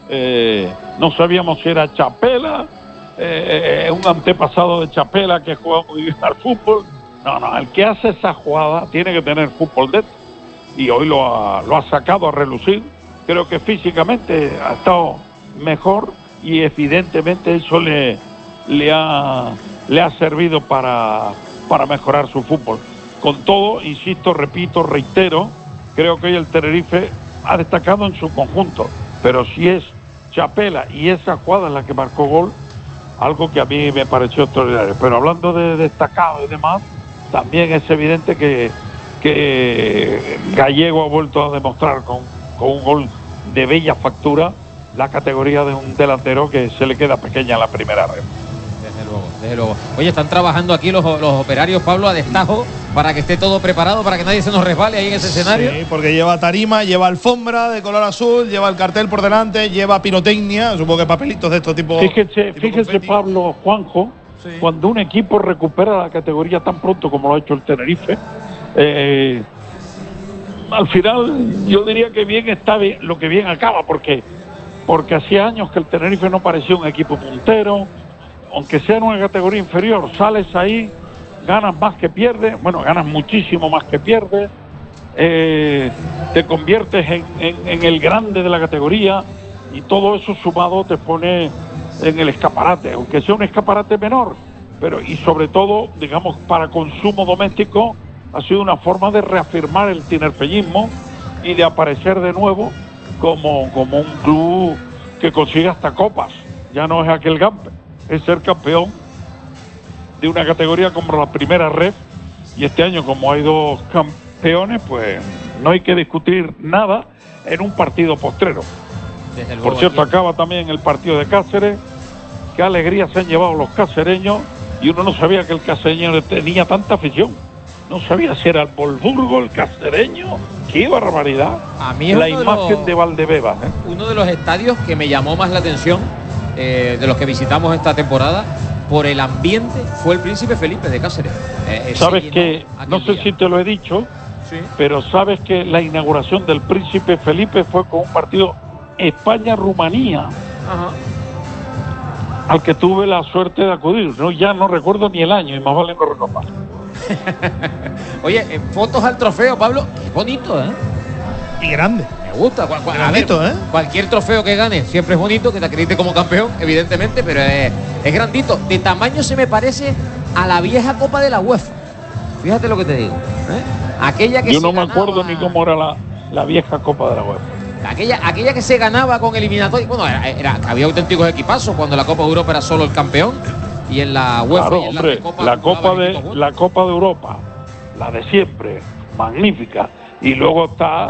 No sabíamos si era Chapela, un antepasado de Chapela que juega muy bien al fútbol. No, el que hace esa jugada tiene que tener fútbol dentro. Y hoy lo ha sacado a relucir. Creo que físicamente ha estado mejor y evidentemente eso le ha servido para mejorar su fútbol. Con todo, insisto, repito, reitero, creo que hoy el Tenerife ha destacado en su conjunto, pero si es Chapela y esa jugada en la que marcó gol, algo que a mí me pareció extraordinario. Pero hablando de destacado y demás, también es evidente que Gallego ha vuelto a demostrar con un gol de bella factura la categoría de un delantero que se le queda pequeña en la primera red. Desde luego. Oye, están trabajando aquí los operarios, Pablo, a destajo para que esté todo preparado, para que nadie se nos resbale ahí en ese escenario. Sí, porque lleva tarima, lleva alfombra de color azul, lleva el cartel por delante, lleva pirotecnia, supongo que papelitos de estos tipo. Fíjese Pablo, Juanjo, sí. Cuando un equipo recupera la categoría tan pronto como lo ha hecho el Tenerife, al final yo diría que bien está bien, lo que bien acaba, porque hacía años que el Tenerife no parecía un equipo puntero. Aunque sea en una categoría inferior, sales ahí, ganas más que pierdes, ganas muchísimo más que pierdes, te conviertes en el grande de la categoría y todo eso sumado te pone en el escaparate, aunque sea un escaparate menor, pero y sobre todo, digamos, para consumo doméstico, ha sido una forma de reafirmar el tinerfeñismo y de aparecer de nuevo como un club que consigue hasta copas, ya no es aquel Gamper. Es ser campeón de una categoría como la primera red, y este año como hay 2 campeones, pues no hay que discutir nada en un partido postrero. Por cierto, acaba también el partido de Cáceres. Qué alegría se han llevado los cacereños, y uno no sabía que el cacereño tenía tanta afición. No sabía si era el Volburgo, el cacereño. ¡Qué barbaridad! A mí es la imagen de Valdebebas. Uno de los estadios que me llamó más la atención de los que visitamos esta temporada por el ambiente fue el Príncipe Felipe de Cáceres. Sabes que, no sé si te lo he dicho, sí, pero sabes que la inauguración del Príncipe Felipe fue con un partido España-Rumanía, al que tuve la suerte de acudir. Ya no recuerdo ni el año, y más vale no recordar. Oye, fotos al trofeo, Pablo, es bonito, ¿eh? Y grande. Me gusta. Cualquier trofeo que gane siempre es bonito, que te acredite como campeón, evidentemente, pero es grandito. De tamaño se me parece a la vieja Copa de la UEFA. Fíjate lo que te digo. Aquella que yo no me acuerdo ni cómo era la vieja Copa de la UEFA. Aquella que se ganaba con eliminatoria. Bueno, había auténticos equipazos cuando la Copa de Europa era solo el campeón. Y en la UEFA claro, y en hombre, la Copa de Europa, la de siempre, magnífica. Y luego está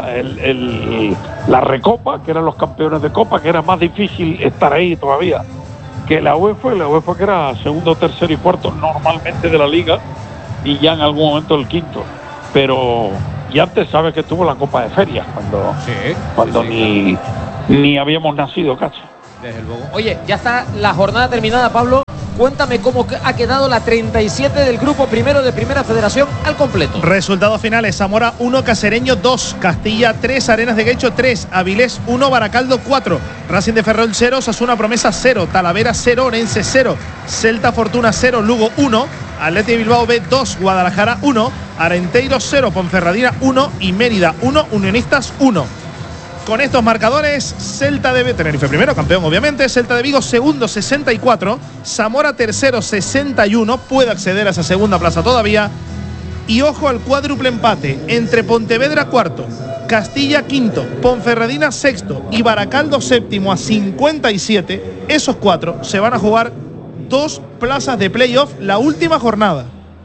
la Recopa, que eran los campeones de Copa, que era más difícil estar ahí todavía que la UEFA que era segundo, tercero y cuarto normalmente de la liga, y ya en algún momento el quinto. Pero y antes sabes que tuvo la Copa de Ferias cuando ni habíamos nacido casi. Desde luego. Oye, ya está la jornada terminada, Pablo. Cuéntame cómo ha quedado la 37 del grupo primero de Primera Federación al completo. Resultados finales: Zamora 1, Cacereño 2, Castilla 3, Arenas de Guecho 3, Avilés 1, Baracaldo 4, Racing de Ferrol 0, Osasuna Promesa 0, Talavera 0, Orense 0, Celta Fortuna 0, Lugo 1, Athletic de Bilbao B 2, Guadalajara 1, Arenteiro 0, Ponferradina 1 y Mérida 1, Unionistas 1. Con estos marcadores, Celta de Tenerife primero, campeón obviamente, Celta de Vigo segundo 64, Zamora tercero 61, puede acceder a esa segunda plaza todavía. Y ojo al cuádruple empate entre Pontevedra cuarto, Castilla quinto, Ponferradina sexto y Baracaldo séptimo a 57. Esos cuatro se van a jugar 2 plazas de playoff la última jornada.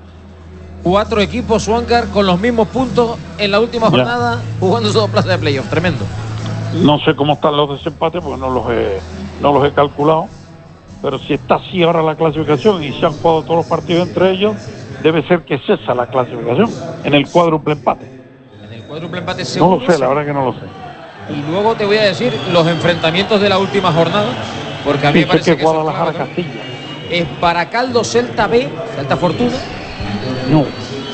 4 equipos, Juancar, con los mismos puntos en la última jornada, jugando esos 2 plazas de playoff. Tremendo. No sé cómo están los desempates porque no los he calculado, pero si está así ahora la clasificación y se han jugado todos los partidos entre ellos, debe ser que es esa la clasificación, en el cuádruple empate. En el cuádruple empate seguro. No lo sé, la verdad que no lo sé. Y luego te voy a decir los enfrentamientos de la última jornada, porque a mí me parece que Guadalajara Castilla. Es Baracaldo Celta B, Celta Fortuna. No.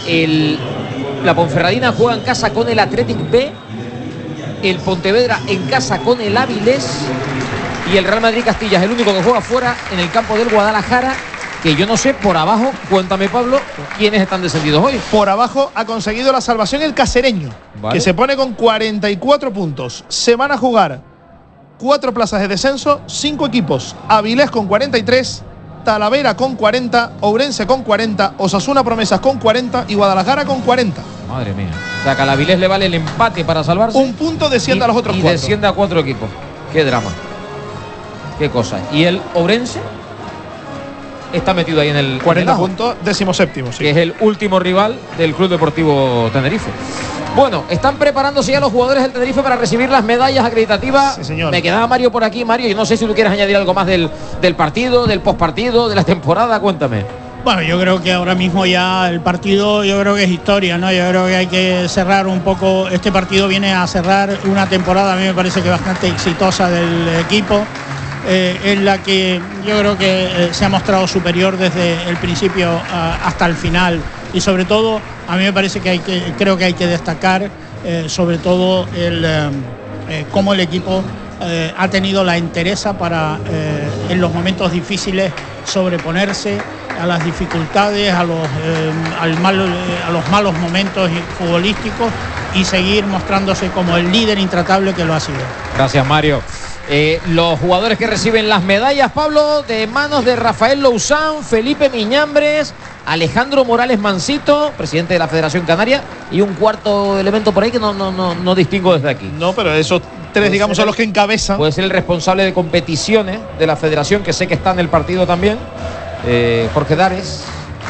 La Ponferradina juega en casa con el Athletic B. El Pontevedra en casa con el Avilés. Y el Real Madrid Castilla es el único que juega fuera en el campo del Guadalajara. Que yo no sé, por abajo, cuéntame, Pablo, quiénes están descendidos hoy. Por abajo ha conseguido la salvación el Cacereño, que se pone con 44 puntos. Se van a jugar 4 plazas de descenso, 5 equipos. Avilés con 43, Talavera con 40, Ourense con 40, Osasuna Promesas con 40 y Guadalajara con 40. Madre mía. O sea, que al Avilés le vale el empate para salvarse. Un punto desciende a los otros 4. Y desciende a 4 equipos. Qué drama. Qué cosa. Y el Ourense está metido ahí en el 40 puntos, 17º, sí. Que es el último rival del Club Deportivo Tenerife. Bueno, están preparándose ya los jugadores del Tenerife para recibir las medallas acreditativas. Sí, señor. Me quedaba Mario por aquí. Mario, yo no sé si tú quieres añadir algo más del partido, del postpartido, de la temporada. Cuéntame. Bueno, yo creo que ahora mismo ya el partido, yo creo que es historia, ¿no? Yo creo que hay que cerrar un poco. Este partido viene a cerrar una temporada, a mí me parece que bastante exitosa del equipo, en la que yo creo que se ha mostrado superior desde el principio hasta el final. Y sobre todo, a mí me parece que creo que hay que destacar sobre todo cómo el equipo ha tenido la entereza para en los momentos difíciles sobreponerse a las dificultades, a los malos momentos futbolísticos y seguir mostrándose como el líder intratable que lo ha sido. Gracias, Mario. Los jugadores que reciben las medallas, Pablo, de manos de Rafael Lousán, Felipe Miñambres, Alejandro Morales Mansito, presidente de la Federación Canaria, y un cuarto elemento por ahí que no distingo desde aquí. No, pero esos 3, digamos, son los que encabezan. Puede ser el responsable de competiciones de la Federación, que sé que está en el partido también, Jorge Dares,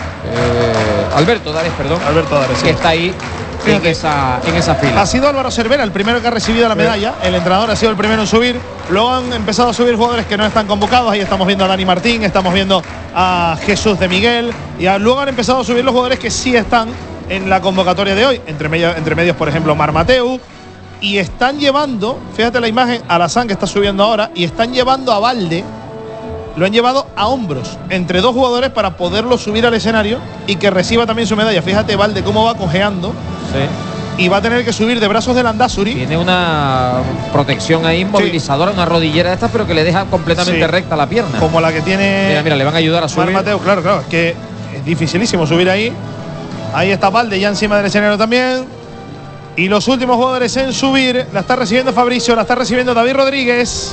Alberto Dares, sí. Que está ahí en esa fila. Ha sido Álvaro Cervera el primero que ha recibido la medalla. El entrenador ha sido el primero en subir. Luego han empezado a subir jugadores que no están convocados. Ahí estamos viendo a Dani Martín, estamos viendo a Jesús de Miguel. Y luego han empezado a subir los jugadores que sí están en la convocatoria de hoy. Entre medios, por ejemplo, Mar Mateu. Y están llevando, fíjate la imagen, a Alazán que está subiendo ahora. Y están llevando a Valde. Lo han llevado a hombros entre 2 jugadores para poderlo subir al escenario y que reciba también su medalla. Fíjate Valde cómo va cojeando. Sí. Y va a tener que subir de brazos de Landázuri. Tiene una protección ahí inmovilizadora, sí. Una rodillera de estas, pero que le deja completamente recta la pierna. Como la que tiene. Mira, le van a ayudar a subir. Mar Mateu, claro, es que es dificilísimo subir ahí. Ahí está Valde ya encima del escenario también. Y los últimos jugadores en subir, la está recibiendo Fabricio, la está recibiendo David Rodríguez.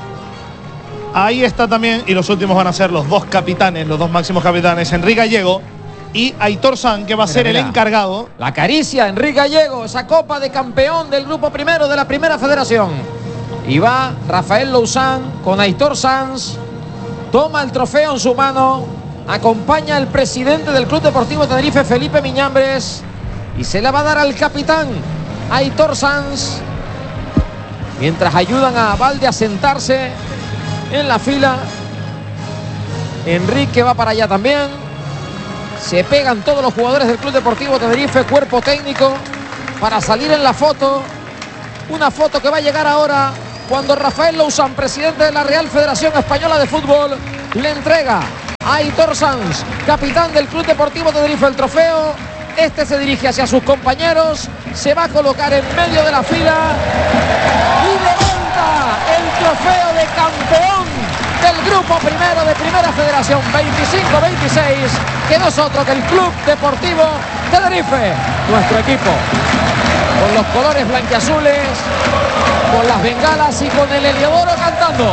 Ahí está también, y los últimos van a ser los 2 capitanes, los 2 máximos capitanes, Enrique Gallego y Aitor San, que va a ser el encargado. La caricia, Enrique Gallego, esa copa de campeón del grupo primero de la Primera Federación. Y va Rafael Louzán con Aitor Sanz. Toma el trofeo en su mano. Acompaña al presidente del Club Deportivo Tenerife, Felipe Miñambres. Y se la va a dar al capitán, Aitor Sanz. Mientras ayudan a Valde a sentarse en la fila. Enrique va para allá también. Se pegan todos los jugadores del Club Deportivo Tenerife, cuerpo técnico, para salir en la foto. Una foto que va a llegar ahora cuando Rafael Louzán, presidente de la Real Federación Española de Fútbol, le entrega a Aitor Sanz, capitán del Club Deportivo Tenerife, el trofeo. Este se dirige hacia sus compañeros, se va a colocar en medio de la fila y levanta el trofeo de campeón del grupo primero de Primera Federación 25-26, que no es otro que el Club Deportivo Tenerife, nuestro equipo, con los colores blanquiazules, con las bengalas y con el Heliodoro cantando.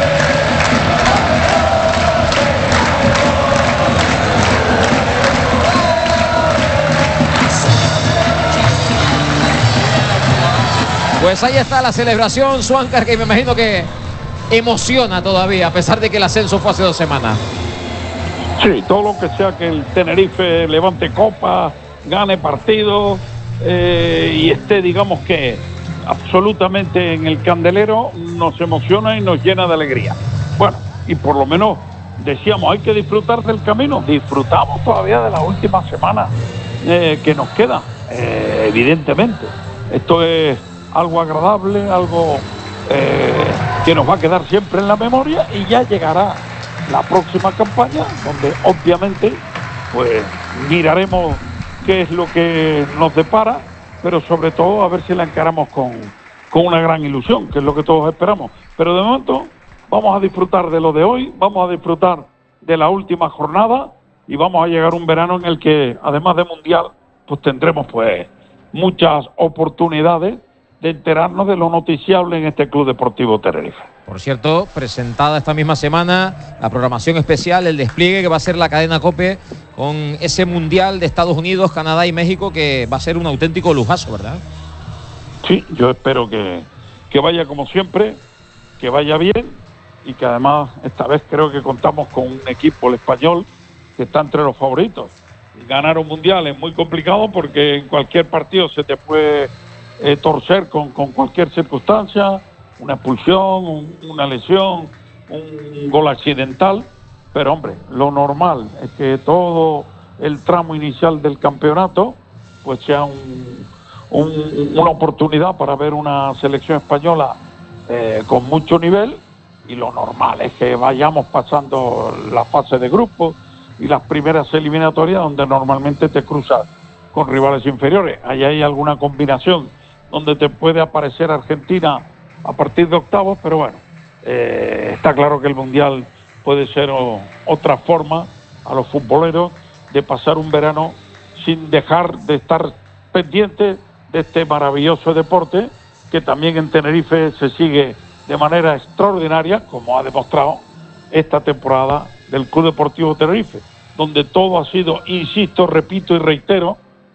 Pues ahí está la celebración, Suáncar, que me imagino que emociona todavía, a pesar de que el ascenso fue hace 2 semanas. Sí, todo lo que sea que el Tenerife levante copa, gane partidos y esté, digamos que, absolutamente en el candelero, nos emociona y nos llena de alegría. Bueno, y por lo menos decíamos, hay que disfrutar del camino. Disfrutamos todavía de la última semana que nos queda, evidentemente. Esto es algo agradable, algo que nos va a quedar siempre en la memoria, y ya llegará la próxima campaña, donde obviamente pues miraremos qué es lo que nos depara, pero sobre todo a ver si la encaramos con una gran ilusión, que es lo que todos esperamos. Pero de momento vamos a disfrutar de lo de hoy, vamos a disfrutar de la última jornada, y vamos a llegar a un verano en el que, además de mundial, pues tendremos pues muchas oportunidades de enterarnos de lo noticiable en este Club Deportivo Tenerife. Por cierto, presentada esta misma semana la programación especial, el despliegue que va a ser la cadena COPE con ese mundial de Estados Unidos, Canadá y México, que va a ser un auténtico lujazo, ¿verdad? Sí, yo espero que vaya como siempre, que vaya bien, y que además esta vez creo que contamos con un equipo, el español, que está entre los favoritos. Ganar un mundial es muy complicado porque en cualquier partido se te puede torcer con cualquier circunstancia, una expulsión, una lesión, un gol accidental, pero hombre, lo normal es que todo el tramo inicial del campeonato pues sea una oportunidad para ver una selección española con mucho nivel, y lo normal es que vayamos pasando la fase de grupos y las primeras eliminatorias, donde normalmente te cruzas con rivales inferiores. Ahí hay alguna combinación donde te puede aparecer Argentina a partir de octavos, pero bueno, está claro que el Mundial puede ser otra forma a los futboleros de pasar un verano sin dejar de estar pendientes de este maravilloso deporte, que también en Tenerife se sigue de manera extraordinaria, como ha demostrado esta temporada del Club Deportivo Tenerife, donde todo ha sido, insisto, repito y reitero,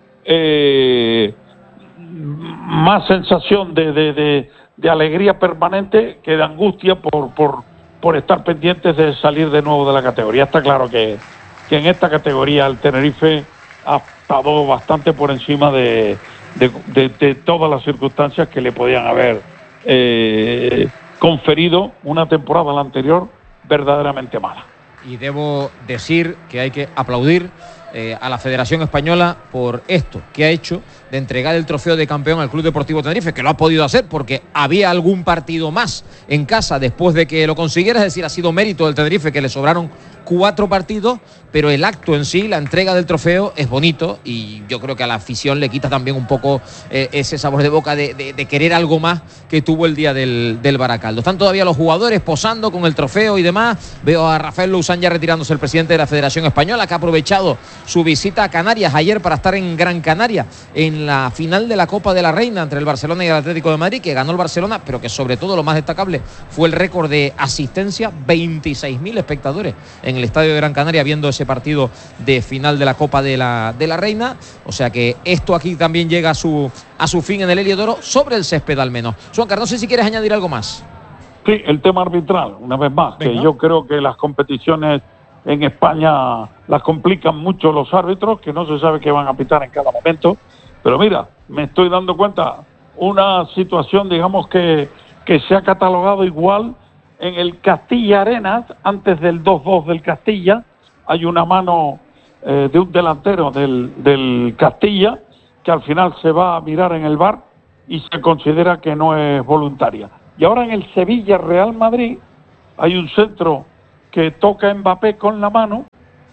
más sensación de alegría permanente que de angustia por estar pendientes de salir de nuevo de la categoría. Está claro que en esta categoría el Tenerife ha estado bastante por encima de todas las circunstancias que le podían haber conferido una temporada, la anterior, verdaderamente mala. Y debo decir que hay que aplaudir a la Federación Española por esto que ha hecho, de entregar el trofeo de campeón al Club Deportivo Tenerife, que lo ha podido hacer porque había algún partido más en casa después de que lo consiguiera. Es decir, ha sido mérito del Tenerife, que le sobraron 4 partidos, pero el acto en sí, la entrega del trofeo, es bonito, y yo creo que a la afición le quita también un poco ese sabor de boca de querer algo más que tuvo el día del Baracaldo. Están todavía los jugadores posando con el trofeo y demás. Veo a Rafael Louzán ya retirándose, el presidente de la Federación Española, que ha aprovechado su visita a Canarias ayer para estar en Gran Canaria en la final de la Copa de la Reina entre el Barcelona y el Atlético de Madrid, que ganó el Barcelona, pero que sobre todo lo más destacable fue el récord de asistencia, 26.000 espectadores en en el Estadio de Gran Canaria viendo ese partido de final de la Copa de la Reina. O sea que esto aquí también llega a su fin en el Heliodoro, sobre el césped al menos. Juancar, no sé si quieres añadir algo más. Sí, el tema arbitral, una vez más, que yo creo que las competiciones en España las complican mucho los árbitros, que no se sabe qué van a pitar en cada momento. Pero mira, me estoy dando cuenta, una situación, digamos, que se ha catalogado igual en el Castilla Arenas, antes del 2-2 del Castilla, hay una mano de un delantero del Castilla, que al final se va a mirar en el VAR y se considera que no es voluntaria. Y ahora en el Sevilla Real Madrid hay un centro que toca a Mbappé con la mano,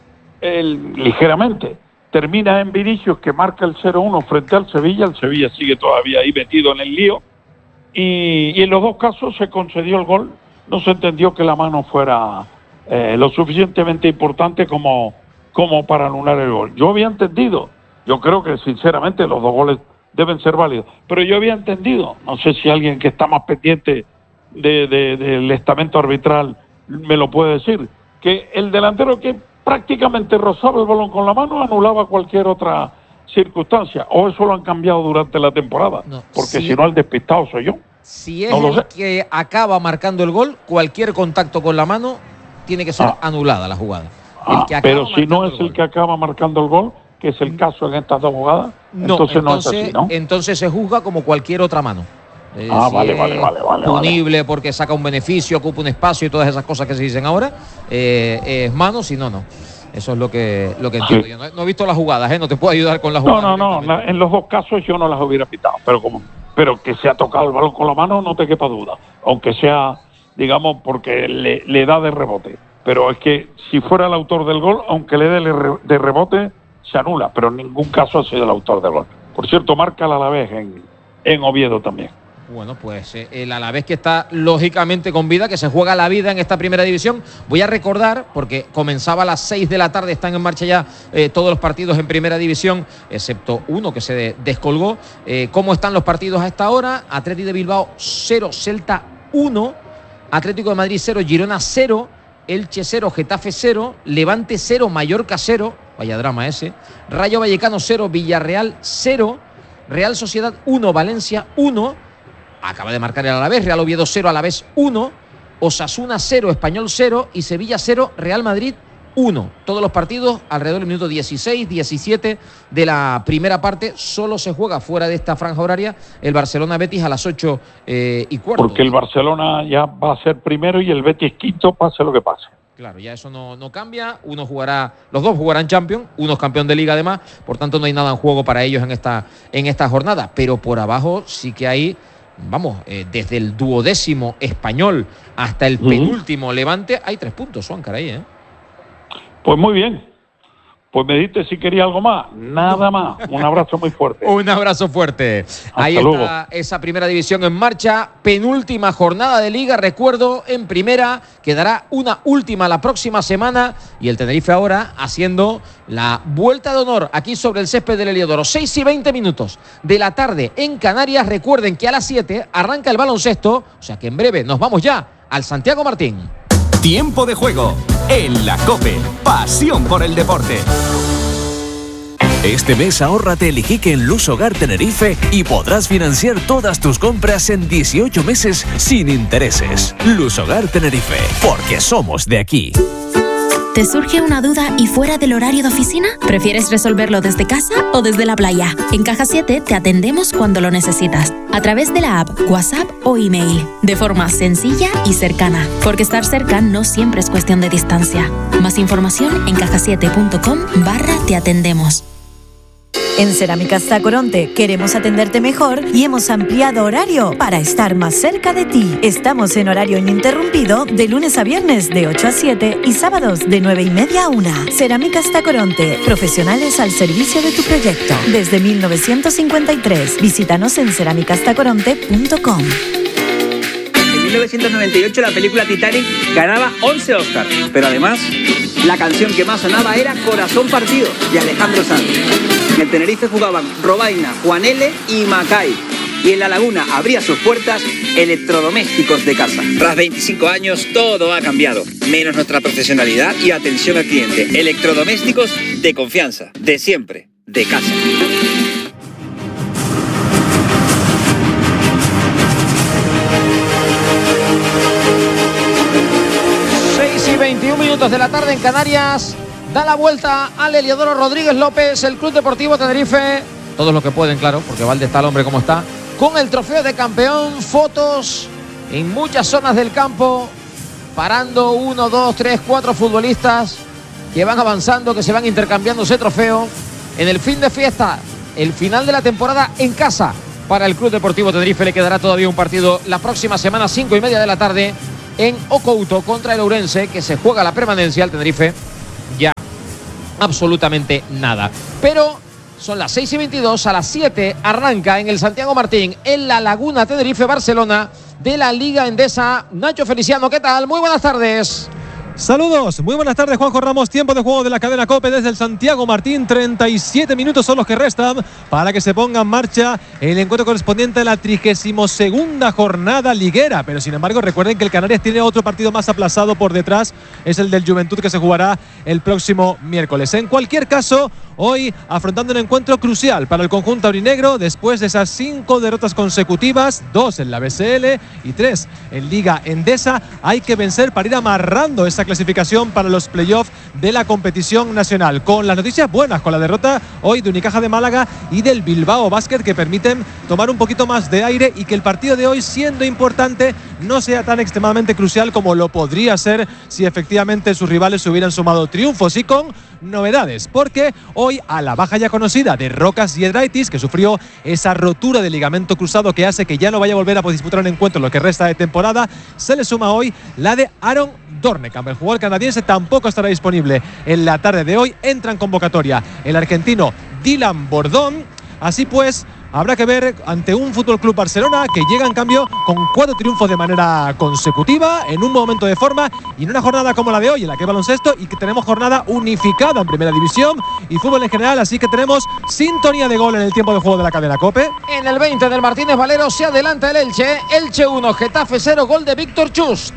ligeramente. Termina en Vinicius, que marca el 0-1 frente al Sevilla. El Sevilla sigue todavía ahí metido en el lío. Y en los dos casos se concedió el gol. No se entendió que la mano fuera lo suficientemente importante como para anular el gol. Yo había entendido, yo creo que sinceramente los dos goles deben ser válidos, pero yo había entendido, no sé si alguien que está más pendiente del estamento arbitral me lo puede decir, que el delantero que prácticamente rozaba el balón con la mano anulaba cualquier otra circunstancia, o eso lo han cambiado durante la temporada, porque si no el despistado soy yo. Si es el que acaba marcando el gol, cualquier contacto con la mano tiene que ser anulada la jugada. Pero si no es el que acaba marcando el gol, que es el caso en estas dos jugadas, entonces no es así, ¿no? Entonces se juzga como cualquier otra mano. Vale. Punible porque saca un beneficio, ocupa un espacio y todas esas cosas que se dicen ahora, es mano, si no. Eso es lo que entiendo. Yo no he visto las jugadas, no te puedo ayudar con las jugadas. No, en los dos casos yo no las hubiera pitado, pero que se ha tocado el balón con la mano no te quepa duda, aunque sea, digamos, porque le da de rebote. Pero es que si fuera el autor del gol, aunque le dé de rebote, se anula, pero en ningún caso ha sido el autor del gol. Por cierto, marca el Alavés en Oviedo también. Bueno, pues el Alavés, que está lógicamente con vida, que se juega la vida en esta primera división. Voy a recordar, porque comenzaba a las 6 de la tarde, están en marcha ya todos los partidos en primera división, excepto uno que se descolgó. ¿Cómo están los partidos a esta hora? Athletic de Bilbao 0, Celta 1, Atlético de Madrid 0, Girona 0, Elche 0, Getafe 0, Levante 0, Mallorca 0, vaya drama ese, Rayo Vallecano 0, Villarreal 0, Real Sociedad 1, Valencia 1, acaba de marcar el Alavés, Real Oviedo 0, Alavés 1, Osasuna 0, Español 0 y Sevilla 0, Real Madrid 1. Todos los partidos alrededor del minuto 16, 17 de la primera parte. Solo se juega fuera de esta franja horaria el Barcelona-Betis a las 8:15. Porque el Barcelona ya va a ser primero y el Betis quinto, pase lo que pase. Claro, ya eso no cambia. Los dos jugarán Champions, uno es campeón de Liga además, por tanto no hay nada en juego para ellos en esta jornada. Pero por abajo sí que hay, desde el 12º Español hasta el penúltimo Levante, hay 3 puntos, Juancar, ahí, Pues muy bien. Pues me diste si quería algo más. Nada más. Un abrazo muy fuerte. Un abrazo fuerte. Ahí está esa primera división en marcha. Penúltima jornada de Liga. Recuerdo, en primera quedará una última la próxima semana. Y el Tenerife ahora haciendo la vuelta de honor aquí sobre el césped del Heliodoro. 6:20 de la tarde en Canarias. Recuerden que a las 7 arranca el baloncesto. O sea que en breve nos vamos ya al Santiago Martín. Tiempo de juego en la COPE. Pasión por el deporte. Este mes ahórrate el Iquique en Luz Hogar Tenerife y podrás financiar todas tus compras en 18 meses sin intereses. Luz Hogar Tenerife, porque somos de aquí. ¿Te surge una duda y fuera del horario de oficina? ¿Prefieres resolverlo desde casa o desde la playa? En Caja 7 te atendemos cuando lo necesitas, a través de la app, WhatsApp o email, de forma sencilla y cercana, porque estar cerca no siempre es cuestión de distancia. Más información en cajasiete.com/te atendemos. En Cerámicas Tacoronte queremos atenderte mejor y hemos ampliado horario para estar más cerca de ti. Estamos en horario ininterrumpido de lunes a viernes de 8 a 7 y sábados de 9:30 a 1. Cerámicas Tacoronte, profesionales al servicio de tu proyecto. Desde 1953. Visítanos en cerámicastacoronte.com. En 1998 la película Titanic ganaba 11 Oscars, pero además la canción que más sonaba era Corazón Partido de Alejandro Sanz. En el Tenerife jugaban Robaina, Juan L. y Macay. Y en La Laguna abría sus puertas Electrodomésticos de Casa. Tras 25 años todo ha cambiado, menos nuestra profesionalidad y atención al cliente. Electrodomésticos de confianza, de siempre, de casa. 21 minutos de la tarde en Canarias. Da la vuelta al Heliodoro Rodríguez López, el Club Deportivo Tenerife. Todos los que pueden, claro, porque Valde está el hombre como está. Con el trofeo de campeón, fotos en muchas zonas del campo. Parando 1, 2, 3, 4 futbolistas que van avanzando, que se van intercambiando ese trofeo. En el fin de fiesta, el final de la temporada en casa para el Club Deportivo Tenerife. Le quedará todavía un partido la próxima semana, 5:30 de la tarde. En Ocouto contra el Ourense, que se juega la permanencia. Al Tenerife ya absolutamente nada. Pero son las 6:22, a las 7 arranca en el Santiago Martín, en La Laguna, Tenerife-Barcelona, de la Liga Endesa. Nacho Feliciano, ¿qué tal? Muy buenas tardes. Saludos, muy buenas tardes, Juanjo Ramos. Tiempo de juego de la cadena COPE desde el Santiago Martín. 37 minutos son los que restan para que se ponga en marcha el encuentro correspondiente a la 32ª jornada liguera. Pero sin embargo, recuerden que el Canarias tiene otro partido más aplazado por detrás. Es el del Juventud, que se jugará el próximo miércoles. En cualquier caso, hoy afrontando un encuentro crucial para el conjunto aurinegro después de esas 5 derrotas consecutivas, 2 en la BSL y 3 en Liga Endesa. Hay que vencer para ir amarrando esa clasificación para los playoffs de la competición nacional. Con las noticias buenas, con la derrota hoy de Unicaja de Málaga y del Bilbao Basket, que permiten tomar un poquito más de aire y que el partido de hoy, siendo importante, no sea tan extremadamente crucial como lo podría ser si efectivamente sus rivales hubieran sumado triunfos. Y con novedades, porque hoy, a la baja ya conocida de Rokas Giedraitis, que sufrió esa rotura de ligamento cruzado que hace que ya no vaya a volver a disputar un encuentro en lo que resta de temporada, se le suma hoy la de Aaron Dornkamp. El jugador canadiense tampoco estará disponible en la tarde de hoy. Entra en convocatoria el argentino Dylan Bordón. Así pues, habrá que ver ante un Fútbol Club Barcelona que llega en cambio con 4 triunfos de manera consecutiva, en un momento de forma y en una jornada como la de hoy, en la que hay baloncesto y que tenemos jornada unificada en Primera División y fútbol en general. Así que tenemos sintonía de gol en el tiempo de juego de la cadena COPE. En el 20 del Martínez Valero se adelanta el Elche. Elche 1, Getafe 0, gol de Víctor Chust.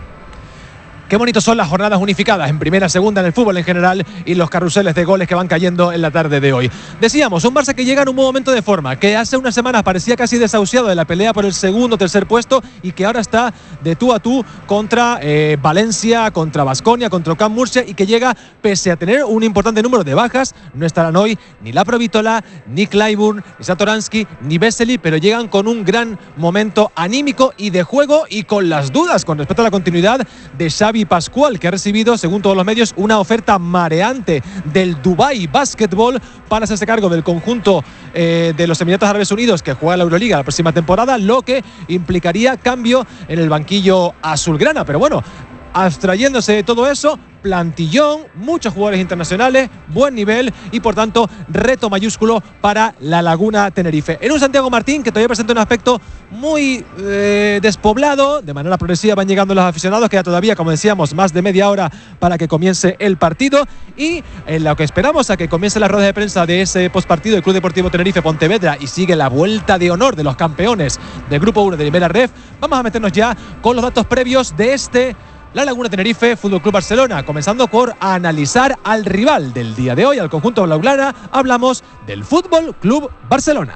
Qué bonitos son las jornadas unificadas en primera, segunda, en el fútbol en general, y los carruseles de goles que van cayendo en la tarde de hoy. Decíamos, un Barça que llega en un buen momento de forma, que hace unas semanas parecía casi desahuciado de la pelea por el segundo o tercer puesto y que ahora está de tú a tú contra Valencia, contra Baskonia, contra Camp Murcia, y que llega pese a tener un importante número de bajas. No estarán hoy ni La Provítola, ni Clyburn, ni Satoransky, ni Vesely, pero llegan con un gran momento anímico y de juego, y con las dudas con respecto a la continuidad de Xavi Pascual, que ha recibido, según todos los medios, una oferta mareante del Dubai Basketball para hacerse cargo del conjunto de los Emiratos Árabes Unidos, que juega la Euroliga la próxima temporada, lo que implicaría cambio en el banquillo azulgrana. Pero bueno, abstrayéndose de todo eso, plantillón, muchos jugadores internacionales, buen nivel y por tanto reto mayúsculo para La Laguna Tenerife. En un Santiago Martín que todavía presenta un aspecto muy despoblado, de manera progresiva van llegando los aficionados, queda todavía, como decíamos, más de media hora para que comience el partido, y en lo que esperamos a que comience la rueda de prensa de ese postpartido del Club Deportivo Tenerife Pontevedra y sigue la vuelta de honor de los campeones del Grupo 1 de Primera Ref, vamos a meternos ya con los datos previos de este La Laguna Tenerife Fútbol Club Barcelona, comenzando por analizar al rival del día de hoy, al conjunto blaugrana. Hablamos del Fútbol Club Barcelona.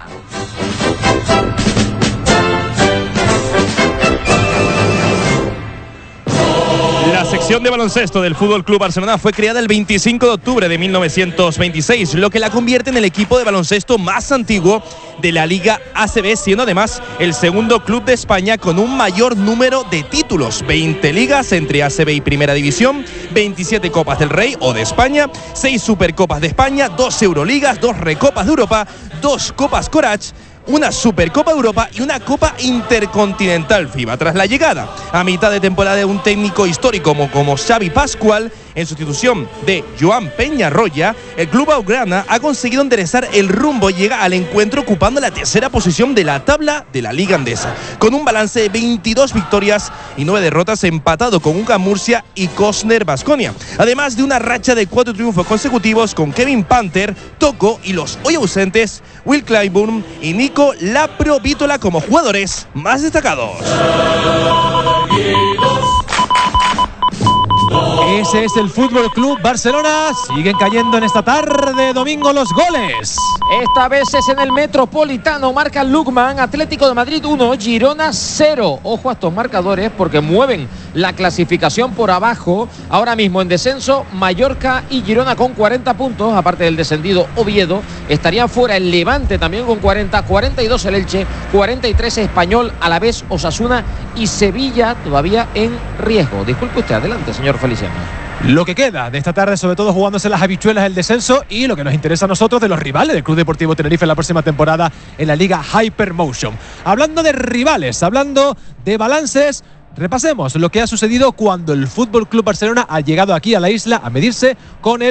La sección de baloncesto del Fútbol Club Barcelona fue creada el 25 de octubre de 1926, lo que la convierte en el equipo de baloncesto más antiguo de la Liga ACB, siendo además el segundo club de España con un mayor número de títulos: 20 ligas entre ACB y Primera División, 27 Copas del Rey o de España, 6 Supercopas de España, 2 Euroligas, 2 Recopas de Europa, 2 Copas Corach, una Supercopa de Europa y una Copa Intercontinental FIBA. Tras la llegada a mitad de temporada de un técnico histórico como Xavi Pascual, en sustitución de Joan Peñarroya, el club blaugrana ha conseguido enderezar el rumbo y llega al encuentro ocupando la tercera posición de la tabla de la Liga Andesa, con un balance de 22 victorias y 9 derrotas, empatado con UCAM Murcia y Cosner Baskonia, además de una racha de 4 triunfos consecutivos con Kevin Panther, Toco y los hoy ausentes Will Clyburn y Nico Laprovitola como jugadores más destacados. Ese es el Fútbol Club Barcelona. Siguen cayendo en esta tarde domingo los goles. Esta vez es en el Metropolitano. Marca Lukman, Atlético de Madrid 1, Girona 0. Ojo a estos marcadores porque mueven la clasificación por abajo. Ahora mismo en descenso Mallorca y Girona con 40 puntos. Aparte del descendido Oviedo, estaría fuera el Levante también con 40, 42 el Elche, 43 Español, Alavés, Osasuna y Sevilla todavía en riesgo. Disculpe usted, adelante, señor Feliciano. Lo que queda de esta tarde, sobre todo jugándose las habichuelas del descenso y lo que nos interesa a nosotros de los rivales del Club Deportivo Tenerife en la próxima temporada en la Liga Hypermotion. Hablando de rivales, hablando de balances, repasemos lo que ha sucedido cuando el Fútbol Club Barcelona ha llegado aquí a la isla a medirse con el